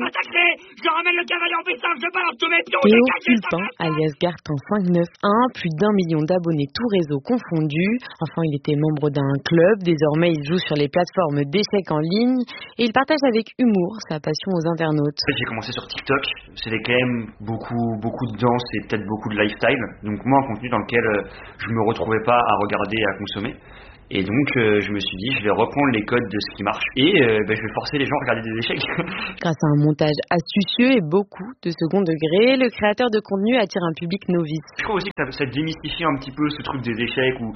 Théo Fulpin, alias Gartin 591, plus d'1 million d'abonnés tout réseau confondus. Enfin, il était membre d'un club. Désormais, il joue sur les plateformes d'échecs en ligne et il partage avec humour sa passion aux internautes. J'ai commencé sur TikTok. C'était quand même beaucoup de danse et peut-être beaucoup de lifestyle. Donc moi, un contenu dans lequel je me retrouvais pas à regarder et à consommer. Et donc, je me suis dit, je vais reprendre les codes de ce qui marche et je vais forcer les gens à regarder des échecs. Grâce à un montage astucieux et beaucoup de second degré, le créateur de contenu attire un public novice. Je trouve aussi que ça démystifie un petit peu ce truc des échecs où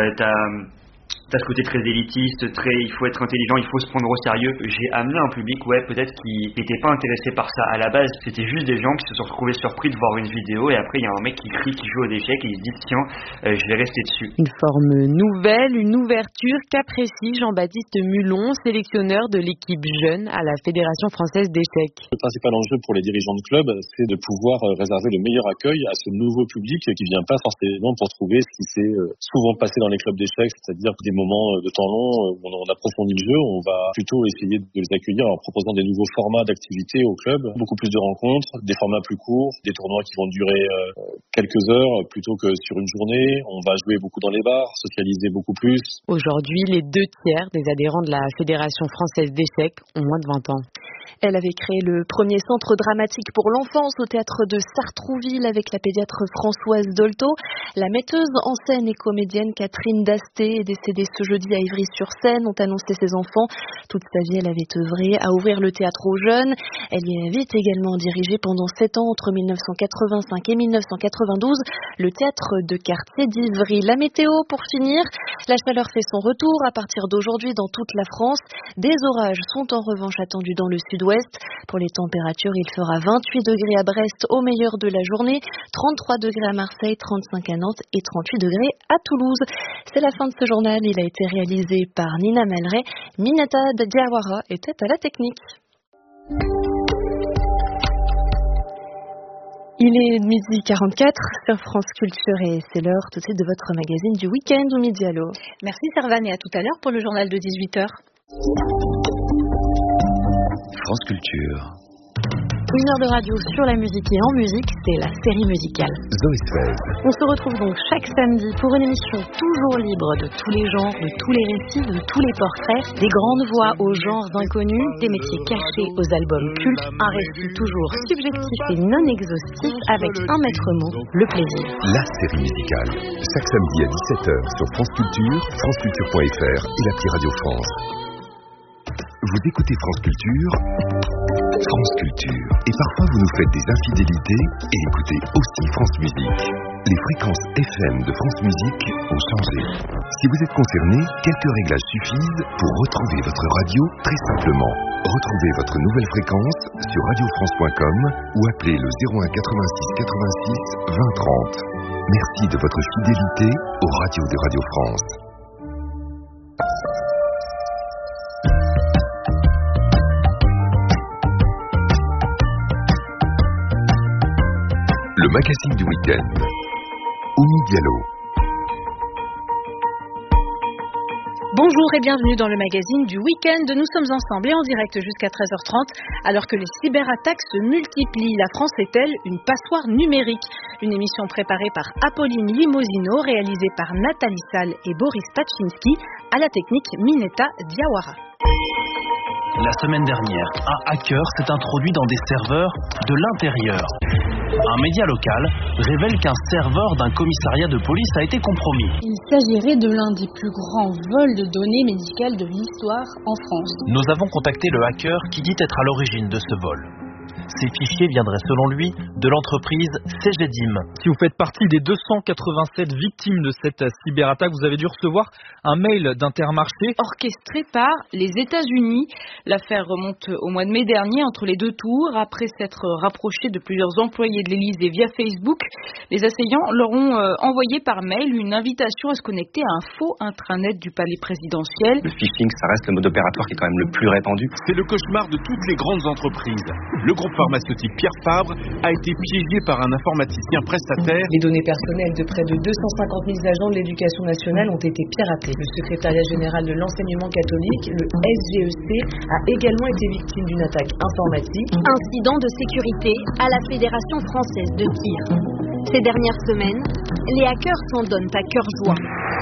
t'as ce côté très élitiste, il faut être intelligent, il faut se prendre au sérieux. J'ai amené un public, peut-être qui n'était pas intéressé par ça à la base. C'était juste des gens qui se sont retrouvés surpris de voir une vidéo et après il y a un mec qui crie, qui joue aux échecs et il se dit tiens, je vais rester dessus. Une forme nouvelle, une ouverture qu'apprécie Jean-Baptiste Mulon, sélectionneur de l'équipe jeune à la Fédération française d'échecs. Le principal enjeu pour les dirigeants de club, c'est de pouvoir réserver le meilleur accueil à ce nouveau public qui vient pas forcément pour trouver ce qui s'est souvent passé dans les clubs d'échecs, c'est-à-dire des moments de temps long où on approfondit le jeu. On va plutôt essayer de les accueillir en proposant des nouveaux formats d'activités au club, beaucoup plus de rencontres, des formats plus courts, des tournois qui vont durer quelques heures plutôt que sur une journée. On va jouer beaucoup dans les bars, socialiser beaucoup plus. Aujourd'hui, les 2 tiers des adhérents de la Fédération française d'échecs ont moins de 20 ans. Elle avait créé le premier centre dramatique pour l'enfance au théâtre de Sartrouville avec la pédiatre Françoise Dolto. La metteuse en scène et comédienne Catherine Dasté est décédée ce jeudi à Ivry-sur-Seine, ont annoncé ses enfants. Toute sa vie, elle avait œuvré à ouvrir le théâtre aux jeunes. Elle y avait également dirigé pendant 7 ans, entre 1985 et 1992, le théâtre de quartier d'Ivry. La météo, pour finir, la chaleur fait son retour à partir d'aujourd'hui dans toute la France. Des orages sont en revanche attendus dans le sud-ouest. Pour les températures, il fera 28 degrés à Brest au meilleur de la journée, 33 degrés à Marseille, 35 à Nantes et 38 degrés à Toulouse. C'est la fin de ce journal. Il a été réalisé par Nina Malray. Minata Diawara était à la technique. Il est 12h44 sur France Culture et c'est l'heure tout de suite de votre magazine du week-end au Midi Allo. Merci Servane et à tout à l'heure pour le journal de 18h. France Culture. 1 heure de radio sur la musique et en musique, c'est la série musicale. Zoé Sfez. On se retrouve donc chaque samedi pour une émission toujours libre de tous les genres, de tous les récits, de tous les portraits, des grandes voix aux genres inconnus, des métiers cachés aux albums cultes, un récit toujours subjectif et non exhaustif avec un maître mot, le plaisir. La série musicale. Chaque samedi à 17h sur France Culture, franceculture.fr et l'appli Radio France. Vous écoutez France Culture, et parfois vous nous faites des infidélités et écoutez aussi France Musique. Les fréquences FM de France Musique ont changé. Si vous êtes concerné, quelques réglages suffisent pour retrouver votre radio très simplement. Retrouvez votre nouvelle fréquence sur radiofrance.com ou appelez le 01 86 86 20 30. Merci de votre fidélité aux radios de Radio France. Le magazine du week-end. Oumi Diallo. Bonjour et bienvenue dans le magazine du week-end. Nous sommes ensemble et en direct jusqu'à 13h30 alors que les cyberattaques se multiplient. La France est-elle une passoire numérique? Une émission préparée par Apolline Limosino, réalisée par Nathalie Salle et Boris Paczynski, à la technique Mineta Diawara. La semaine dernière, un hacker s'est introduit dans des serveurs de l'intérieur. Un média local révèle qu'un serveur d'un commissariat de police a été compromis. Il s'agirait de l'un des plus grands vols de données médicales de l'histoire en France. Nous avons contacté le hacker qui dit être à l'origine de ce vol. Ces fichiers viendraient selon lui de l'entreprise Cegedim. Si vous faites partie des 287 victimes de cette cyberattaque, vous avez dû recevoir un mail d'Intermarché orchestré par les États-Unis. L'affaire remonte au mois de mai dernier, entre les deux tours. Après s'être rapproché de plusieurs employés de l'Élysée via Facebook, les assaillants leur ont envoyé par mail une invitation à se connecter à un faux intranet du palais présidentiel. Le phishing, ça reste le mode opératoire qui est quand même le plus répandu. C'est le cauchemar de toutes les grandes entreprises. Le groupe pharmaceutique Pierre Fabre a été piégé par un informaticien prestataire. Les données personnelles de près de 250 000 agents de l'éducation nationale ont été piratées. Le secrétariat général de l'enseignement catholique, le SGEC, a également été victime d'une attaque informatique. Incident de sécurité à la Fédération française de tir. Ces dernières semaines, les hackers s'en donnent à cœur joie.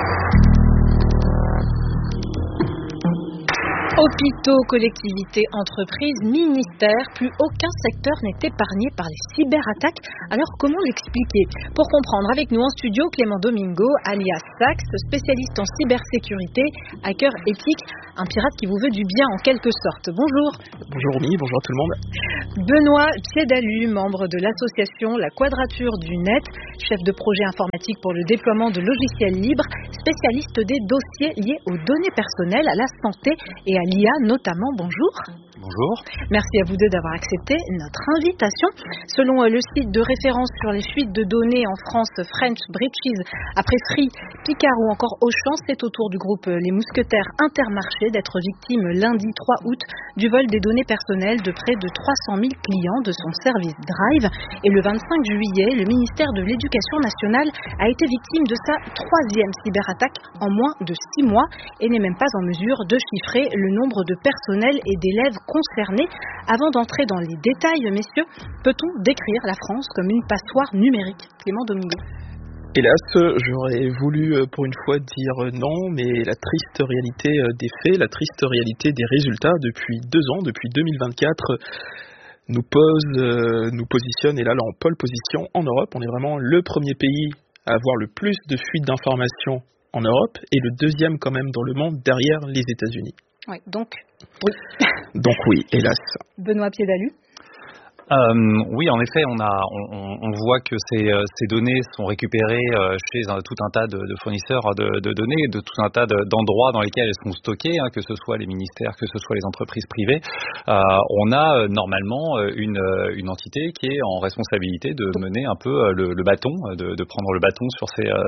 Hôpitaux, collectivités, entreprises, ministères, plus aucun secteur n'est épargné par les cyberattaques. Alors comment l'expliquer? Pour comprendre, avec nous en studio, Clément Domingo, alias Sax, spécialiste en cybersécurité, hacker éthique, un pirate qui vous veut du bien en quelque sorte. Bonjour. Bonjour Romy, bonjour à tout le monde. Benoît Piédalu, membre de l'association La Quadrature du Net, chef de projet informatique pour le déploiement de logiciels libres, spécialiste des dossiers liés aux données personnelles, à la santé et à l'IA notamment. Bonjour. Bonjour. Merci à vous deux d'avoir accepté notre invitation. Selon le site de référence sur les fuites de données en France, French Breaches, après Free, Picard ou encore Auchan, c'est au tour du groupe Les Mousquetaires Intermarché d'être victime lundi 3 août du vol des données personnelles de près de 300 000 clients de son service Drive. Et le 25 juillet, le ministère de l'Éducation nationale a été victime de sa 3e cyberattaque en moins de 6 mois et n'est même pas en mesure de chiffrer le nombre de personnels et d'élèves concernés. Avant d'entrer dans les détails, messieurs, peut-on décrire la France comme une passoire numérique? Clément Domingo. Hélas, j'aurais voulu pour une fois dire non, mais la triste réalité des faits, la triste réalité des résultats depuis 2 ans, depuis 2024, nous positionne, et là en pole position en Europe. On est vraiment le premier pays à avoir le plus de fuites d'informations en Europe et le 2e quand même dans le monde derrière les États-Unis. Oui, donc oui. Donc oui, hélas. Benoît Piédalu. Oui, en effet, on voit que ces données sont récupérées chez tout un tas de fournisseurs de données, de tout un tas d'endroits dans lesquels elles sont stockées, que ce soit les ministères, que ce soit les entreprises privées. On a normalement une entité qui est en responsabilité de mener un peu le bâton, de prendre le bâton sur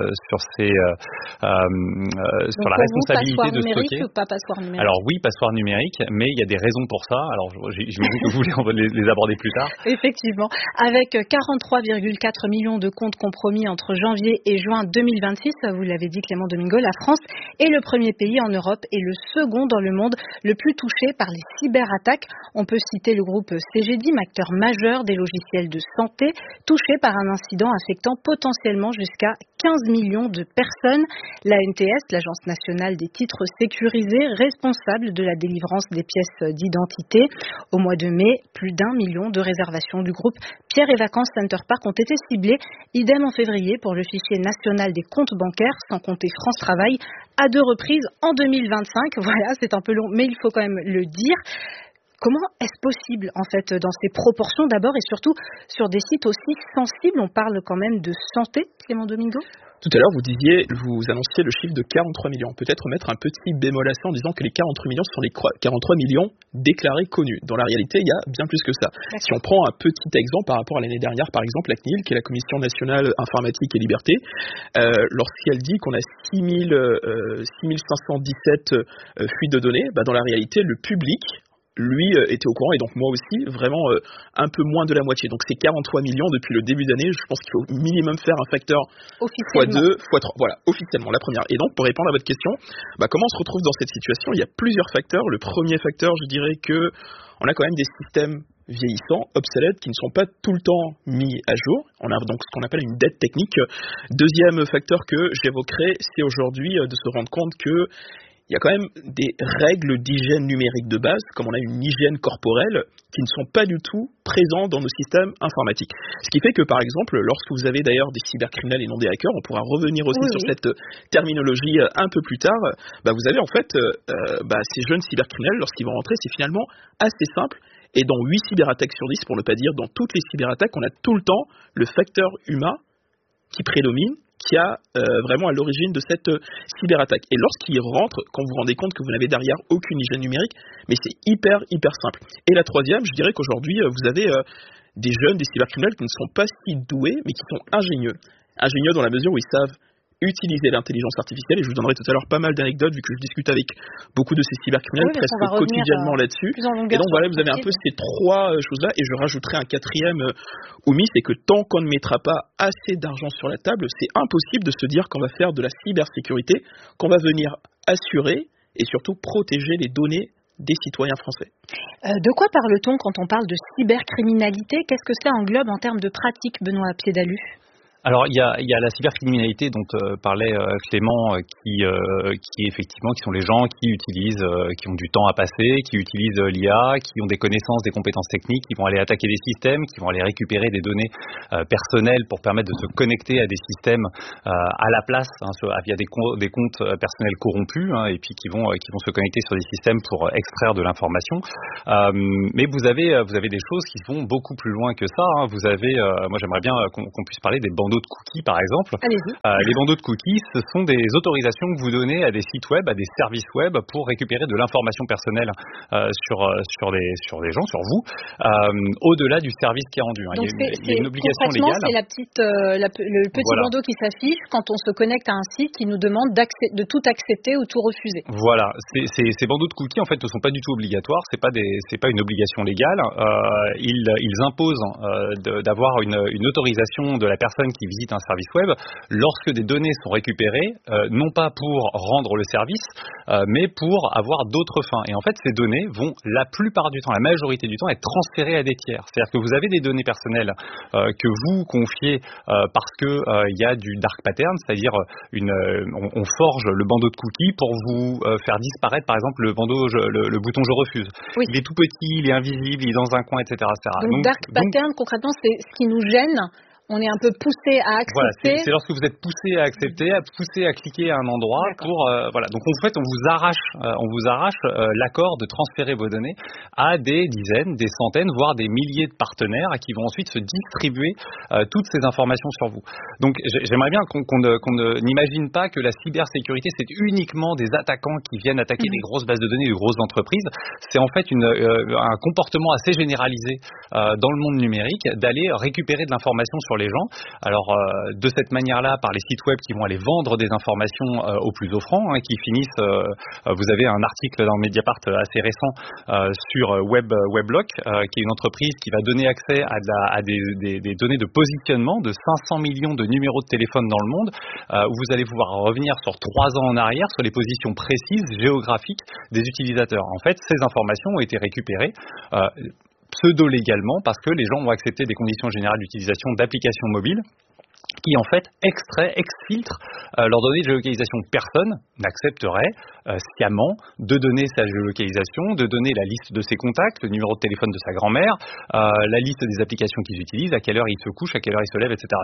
la responsabilité de stocker. Ou pas passoire numérique? Alors oui, passoire numérique, mais il y a des raisons pour ça. Alors j'imagine que vous voulez les aborder plus tard. Effectivement, avec 43,4 millions de comptes compromis entre janvier et juin 2026, vous l'avez dit Clément Domingo, la France est le premier pays en Europe et le second dans le monde le plus touché par les cyberattaques. On peut citer le groupe Cegedim, acteur majeur des logiciels de santé, touché par un incident affectant potentiellement jusqu'à 15 millions de personnes. L'ANTS, l'Agence nationale des titres sécurisés, responsable de la délivrance des pièces d'identité. Au mois de mai, plus d'1 million de réservations du groupe Pierre et Vacances Center Park ont été ciblées. Idem en février pour le fichier national des comptes bancaires, sans compter France Travail, à 2 reprises en 2025. Voilà, c'est un peu long, mais il faut quand même le dire. Comment est-ce possible, en fait, dans ces proportions d'abord et surtout sur des sites aussi sensibles? On parle quand même de santé, Clément Domingo. Tout à l'heure, vous annonciez le chiffre de 43 millions. Peut-être mettre un petit bémol à ça en disant que les 43 millions sont les 43 millions déclarés connus. Dans la réalité, il y a bien plus que ça. D'accord. Si on prend un petit exemple par rapport à l'année dernière, par exemple, la CNIL, qui est la Commission nationale informatique et liberté, lorsqu'elle dit qu'on a 6517 fuites de données, dans la réalité, le public lui était au courant, et donc moi aussi, vraiment un peu moins de la moitié. Donc c'est 43 millions depuis le début d'année. Je pense qu'il faut au minimum faire un facteur x2, x3. Voilà, officiellement, la première. Et donc, pour répondre à votre question, comment on se retrouve dans cette situation? Il y a plusieurs facteurs. Le premier facteur, je dirais que on a quand même des systèmes vieillissants, obsolètes, qui ne sont pas tout le temps mis à jour. On a donc ce qu'on appelle une dette technique. Deuxième facteur que j'évoquerai, c'est aujourd'hui de se rendre compte que il y a quand même des règles d'hygiène numérique de base, comme on a une hygiène corporelle, qui ne sont pas du tout présentes dans nos systèmes informatiques. Ce qui fait que, par exemple, lorsque vous avez d'ailleurs des cybercriminels et non des hackers, on pourra revenir aussi sur cette terminologie un peu plus tard, vous avez en fait ces jeunes cybercriminels, lorsqu'ils vont rentrer, c'est finalement assez simple, Et dans 8 cyberattaques sur 10, pour ne pas dire dans toutes les cyberattaques, on a tout le temps le facteur humain qui prédomine, qui a vraiment à l'origine de cette cyberattaque. Et lorsqu'il rentre, quand vous vous rendez compte que vous n'avez derrière aucune hygiène numérique, mais c'est hyper simple. Et la troisième, je dirais qu'aujourd'hui, vous avez des jeunes, des cybercriminels qui ne sont pas si doués, mais qui sont ingénieux. Ingénieux dans la mesure où ils savent utiliser l'intelligence artificielle, et je vous donnerai tout à l'heure pas mal d'anecdotes vu que je discute avec beaucoup de ces cybercriminels presque quotidiennement là-dessus. Et donc voilà, vous avez un peu ces trois choses-là, et je rajouterai un quatrième omis, c'est que tant qu'on ne mettra pas assez d'argent sur la table, c'est impossible de se dire qu'on va faire de la cybersécurité, qu'on va venir assurer et surtout protéger les données des citoyens français. De quoi parle-t-on quand on parle de cybercriminalité? Qu'est-ce que ça englobe en termes de pratiques, Benoît Piédalu? Alors il y a la cybercriminalité dont parlait Clément, qui effectivement qui sont les gens qui utilisent, qui ont du temps à passer, qui utilisent l'IA, qui ont des connaissances, des compétences techniques, qui vont aller attaquer des systèmes, qui vont aller récupérer des données personnelles pour permettre de se connecter à des systèmes à la place, via des comptes personnels corrompus, et puis qui vont se connecter sur des systèmes pour extraire de l'information. Mais vous avez des choses qui vont beaucoup plus loin que ça. Vous avez, moi j'aimerais bien qu'on puisse parler des bandeaux de cookies par exemple. Les bandeaux de cookies, ce sont des autorisations que vous donnez à des sites web, à des services web pour récupérer de l'information personnelle sur des gens, sur vous, au-delà du service qui est rendu. Donc il y a une obligation légale. C'est le petit bandeau qui s'affiche quand on se connecte à un site qui nous demande de tout accepter ou tout refuser. Voilà, ces bandeaux de cookies en fait ne sont pas du tout obligatoires, c'est pas une obligation légale. Ils imposent d'avoir une autorisation de la personne qui visite un service web lorsque des données sont récupérées, non pas pour rendre le service, mais pour avoir d'autres fins. Et en fait, ces données vont la plupart du temps, la majorité du temps, être transférées à des tiers. C'est-à-dire que vous avez des données personnelles que vous confiez parce que il y a du dark pattern, c'est-à-dire on forge le bandeau de cookies pour vous faire disparaître, par exemple, le bouton je refuse. Oui. Il est tout petit, il est invisible, il est dans un coin, etc. Donc dark pattern, concrètement, c'est ce qui nous gêne. On est un peu poussé à accepter. Voilà, c'est lorsque vous êtes poussé à accepter, poussé à cliquer à un endroit pour voilà. Donc en fait, on vous arrache l'accord de transférer vos données à des dizaines, des centaines, voire des milliers de partenaires qui vont ensuite se distribuer toutes ces informations sur vous. Donc j'aimerais bien qu'on n'imagine pas que la cybersécurité c'est uniquement des attaquants qui viennent attaquer des grosses bases de données, de grosses entreprises. C'est en fait un comportement assez généralisé dans le monde numérique d'aller récupérer de l'information sur les gens. Alors de cette manière-là, par les sites web qui vont aller vendre des informations aux plus offrants, qui finissent. Vous avez un article dans Mediapart assez récent sur Weblock, qui est une entreprise qui va donner accès à des données de positionnement de 500 millions de numéros de téléphone dans le monde, où vous allez pouvoir revenir sur 3 ans en arrière sur les positions précises géographiques des utilisateurs. En fait, ces informations ont été récupérées pseudo-légalement parce que les gens ont accepté des conditions générales d'utilisation d'applications mobiles qui en fait exfiltrent leurs données de géolocalisation. Personne n'accepterait sciemment de donner sa géolocalisation, de donner la liste de ses contacts, le numéro de téléphone de sa grand-mère, la liste des applications qu'ils utilisent, à quelle heure ils se couchent, à quelle heure ils se lèvent, etc.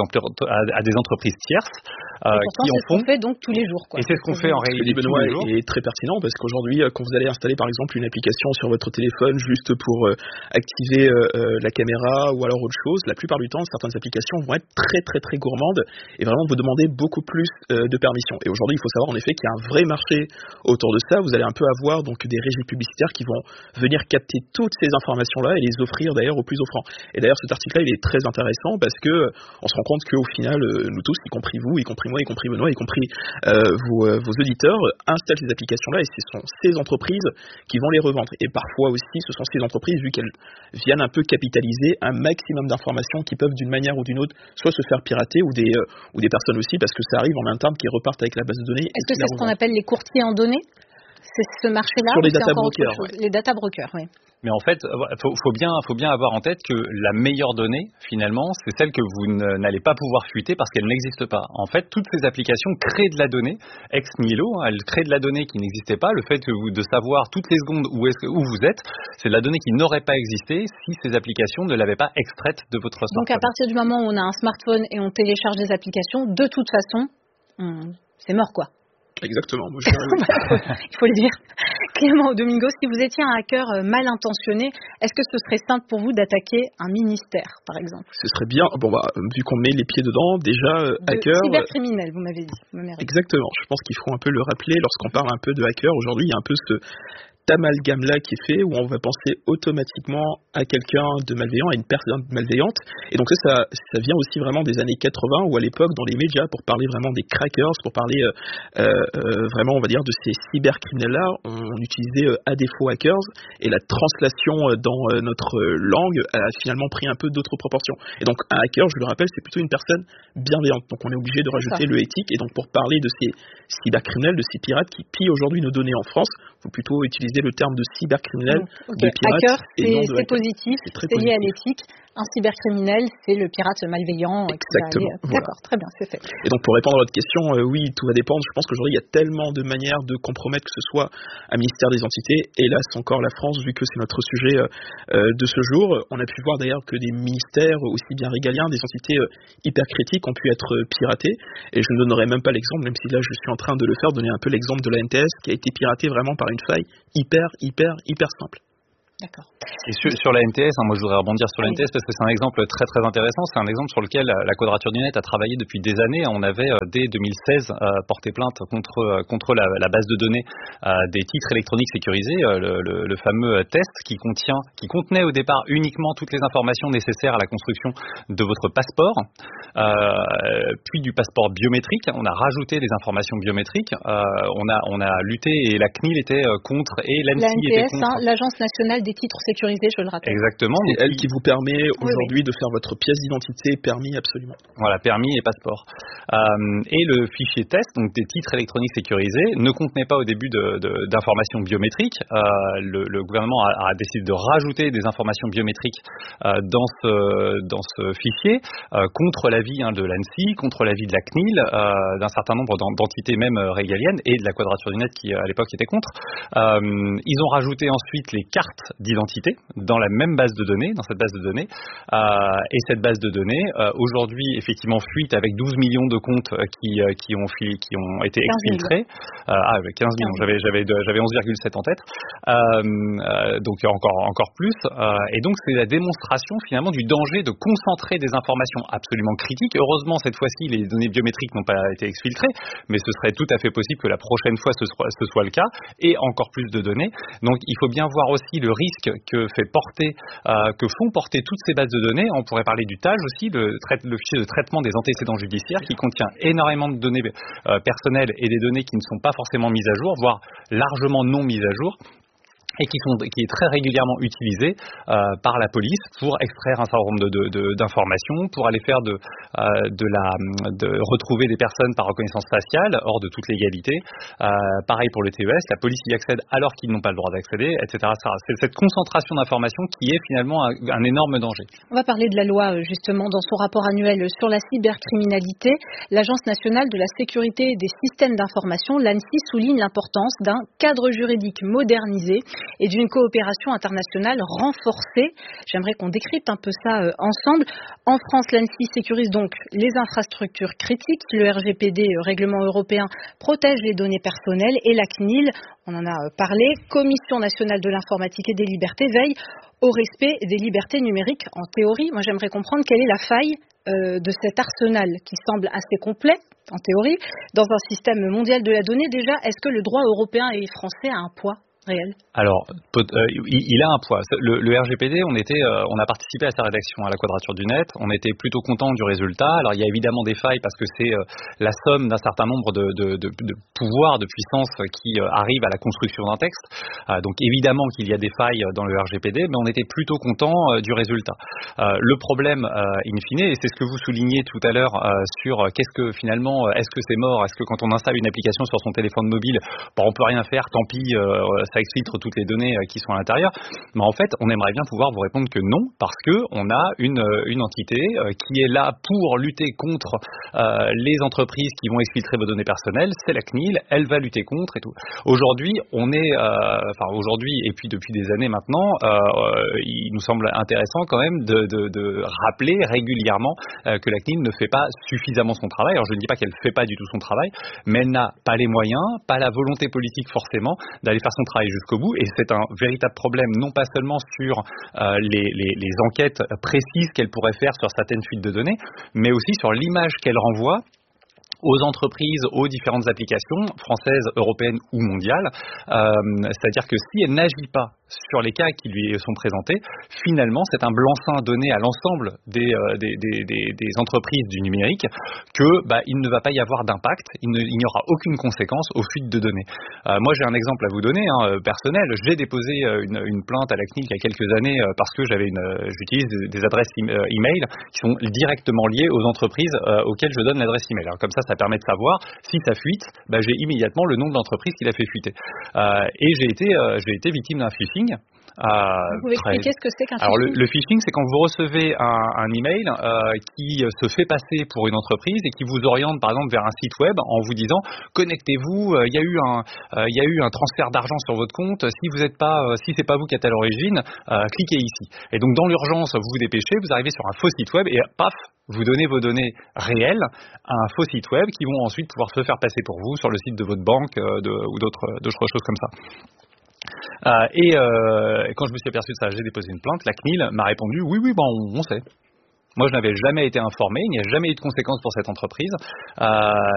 à des entreprises tierces qui en font. C'est ce qu'on fait donc tous les jours. Et c'est ce qu'on fait en réalité tous les jours. Et très pertinent parce qu'aujourd'hui, quand vous allez installer par exemple une application sur votre téléphone juste pour activer la caméra ou alors autre chose, la plupart du temps, certaines applications vont être très gourmandes et vraiment vous demander beaucoup plus de permissions. Et aujourd'hui, il faut savoir en effet qu'il y a un vrai marché autour de ça. Vous allez un peu avoir donc des régies publicitaires qui vont venir capter toutes ces informations-là et les offrir d'ailleurs aux plus offrants. Et d'ailleurs, cet article-là, il est très intéressant parce que on se rend compte qu'au final, nous tous, y compris vous, y compris moi, y compris Benoît, y compris vos auditeurs, installent ces applications-là et ce sont ces entreprises qui vont les revendre. Et parfois aussi, ce sont ces entreprises, vu qu'elles viennent un peu capitaliser un maximum d'informations qui peuvent d'une manière ou d'une autre soit se faire pirater ou des personnes aussi, parce que ça arrive en interne qui repartent avec la base de données. Est-ce que c'est ce qu'on appelle les courtiers en données? C'est ce marché-là? Sur les data brokers. Les data brokers, oui. Mais en fait, faut bien avoir en tête que la meilleure donnée, finalement, c'est celle que vous n'allez pas pouvoir fuiter parce qu'elle n'existe pas. En fait, toutes ces applications créent de la donnée ex nihilo. Elles créent de la donnée qui n'existait pas. Le fait de savoir toutes les secondes où vous êtes, c'est de la donnée qui n'aurait pas existé si ces applications ne l'avaient pas extraite de votre smartphone. Donc à partir du moment où on a un smartphone et on télécharge des applications, de toute façon, c'est mort, quoi. Exactement. Il faut le dire. Clément Domingo, si vous étiez un hacker mal intentionné, est-ce que ce serait simple pour vous d'attaquer un ministère, par exemple? Ce serait bien, vu qu'on met les pieds dedans, déjà, hacker... Cybercriminel, vous m'avez dit. Exactement, je pense qu'il faut un peu le rappeler, lorsqu'on parle un peu de hacker, aujourd'hui, il y a un peu ce amalgame-là qui est fait, où on va penser automatiquement à quelqu'un de malveillant, à une personne malveillante. Et donc ça vient aussi vraiment des années 80, où à l'époque, dans les médias, pour parler vraiment des crackers, pour parler vraiment, on va dire, de ces cybercriminels-là, on utilisait à défaut hackers, et la translation dans notre langue a finalement pris un peu d'autres proportions. Et donc un hacker, je le rappelle, c'est plutôt une personne bienveillante. Donc on est obligé de rajouter le éthique, et donc pour parler de ces cybercriminels, de ces pirates qui pillent aujourd'hui nos données en France, il faut plutôt utiliser le terme de cybercriminel, de pirate. Hacker, c'est positif, c'est lié à l'éthique. Un cybercriminel, c'est le pirate malveillant. Exactement. Voilà. D'accord, très bien, c'est fait. Et donc pour répondre à votre question, oui, tout va dépendre. Je pense qu'aujourd'hui, il y a tellement de manières de compromettre, que ce soit un ministère des entités, hélas encore la France, vu que c'est notre sujet de ce jour. On a pu voir d'ailleurs que des ministères aussi bien régaliens, des entités hyper critiques ont pu être piratées. Et je ne donnerai même pas l'exemple, même si là je suis en train de le faire, donner un peu l'exemple de la NTS qui a été piratée vraiment par une faille hyper simple. D'accord. Et sur la NTS, moi je voudrais rebondir sur la NTS parce que c'est un exemple très très intéressant. C'est un exemple sur lequel la Quadrature du Net a travaillé depuis des années. On avait dès 2016 porté plainte contre la base de données des titres électroniques sécurisés, le fameux test qui contenait au départ uniquement toutes les informations nécessaires à la construction de votre passeport, puis du passeport biométrique. On a rajouté des informations biométriques. On a lutté et la CNIL était contre et l'ANSSI était contre. L'Agence nationale des titres sécurisés, je le rappelle. Exactement. C'est elle qui vous permet aujourd'hui de faire votre pièce d'identité, permis absolument. Voilà, permis et passeport. Et le fichier test, donc des titres électroniques sécurisés, ne contenait pas au début d'informations biométriques. Le gouvernement a décidé de rajouter des informations biométriques dans ce fichier, contre l'avis de l'ANSSI, contre l'avis de la CNIL, d'un certain nombre d'entités même régaliennes, et de la Quadrature du Net qui à l'époque était contre. Ils ont rajouté ensuite les cartes d'identité dans la même base de données, dans cette base de données. Et cette base de données, aujourd'hui, effectivement, fuite avec 12 millions de comptes qui ont été exfiltrés. 15 millions, j'avais 11,7 en tête. Donc encore plus. Et donc, c'est la démonstration, finalement, du danger de concentrer des informations absolument critiques. Heureusement, cette fois-ci, les données biométriques n'ont pas été exfiltrées, mais ce serait tout à fait possible que la prochaine fois, ce soit le cas, et encore plus de données. Donc, il faut bien voir aussi le risque que font porter toutes ces bases de données. On pourrait parler du TAJ aussi, le fichier de traitement des antécédents judiciaires, qui contient énormément de données personnelles et des données qui ne sont pas forcément mises à jour, voire largement non mises à jour, et qui est très régulièrement utilisé par la police pour extraire un certain nombre d'informations, pour aller faire de retrouver des personnes par reconnaissance faciale hors de toute légalité. Pareil pour le TES, la police y accède alors qu'ils n'ont pas le droit d'accéder, etc. C'est cette concentration d'informations qui est finalement un énorme danger. On va parler de la loi justement dans son rapport annuel sur la cybercriminalité. L'Agence nationale de la sécurité des systèmes d'information, l'ANSSI, souligne l'importance d'un cadre juridique modernisé et d'une coopération internationale renforcée. J'aimerais qu'on décrypte un peu ça ensemble. En France, l'ANSSI sécurise donc les infrastructures critiques. Le RGPD, règlement européen, protège les données personnelles et la CNIL, on en a parlé, Commission nationale de l'informatique et des libertés, veille au respect des libertés numériques. En théorie, moi j'aimerais comprendre quelle est la faille de cet arsenal qui semble assez complet, en théorie, dans un système mondial de la donnée. Déjà, est-ce que le droit européen et français a un poids réel? Alors, il a un poids. Le RGPD, on a participé à sa rédaction à la Quadrature du Net. On était plutôt content du résultat. Alors, il y a évidemment des failles parce que c'est la somme d'un certain nombre de pouvoirs, de puissances qui arrivent à la construction d'un texte. Donc, évidemment qu'il y a des failles dans le RGPD, mais on était plutôt content du résultat. Le problème, in fine, et c'est ce que vous soulignez tout à l'heure sur qu'est-ce que finalement, est-ce que c'est mort? Est-ce que quand on installe une application sur son téléphone mobile, on peut rien faire, tant pis, ça exfiltre toutes les données qui sont à l'intérieur. Mais en fait, on aimerait bien pouvoir vous répondre que non, parce que on a une entité qui est là pour lutter contre les entreprises qui vont exfiltrer vos données personnelles. C'est la CNIL, elle va lutter contre et tout. Aujourd'hui, aujourd'hui et puis depuis des années maintenant, il nous semble intéressant quand même de rappeler régulièrement que la CNIL ne fait pas suffisamment son travail. Alors je ne dis pas qu'elle ne fait pas du tout son travail, mais elle n'a pas les moyens, pas la volonté politique forcément d'aller faire son travail travail jusqu'au bout, et c'est un véritable problème, non pas seulement sur les enquêtes précises qu'elle pourrait faire sur certaines fuites de données, mais aussi sur l'image qu'elle renvoie aux entreprises, aux différentes applications françaises, européennes ou mondiales. C'est-à-dire que si elle n'agit pas sur les cas qui lui sont présentés, finalement, c'est un blanc-seing donné à l'ensemble des entreprises du numérique que il ne va pas y avoir d'impact, il n'y aura aucune conséquence aux fuites de données. Moi, j'ai un exemple à vous donner, personnel. J'ai déposé une plainte à la CNIL il y a quelques années parce que j'utilise des adresses email qui sont directement liées aux entreprises auxquelles je donne l'adresse email. Alors, comme ça permet de savoir si ça fuite, j'ai immédiatement le nom de l'entreprise qui l'a fait fuiter. Et j'ai été victime d'un phishing. Vous pouvez expliquer ce que c'est qu'un phishing? Alors le phishing, c'est quand vous recevez un email qui se fait passer pour une entreprise et qui vous oriente par exemple vers un site web en vous disant connectez-vous, il y a eu un transfert d'argent sur votre compte, si c'est pas vous qui êtes à l'origine, cliquez ici. Et donc dans l'urgence, vous vous dépêchez, vous arrivez sur un faux site web et paf, vous donnez vos données réelles à un faux site web qui vont ensuite pouvoir se faire passer pour vous sur le site de votre banque ou d'autres choses comme ça. Et quand je me suis aperçu de ça, j'ai déposé une plainte. La CNIL m'a répondu oui, on sait. Moi, je n'avais jamais été informé, il n'y a jamais eu de conséquences pour cette entreprise.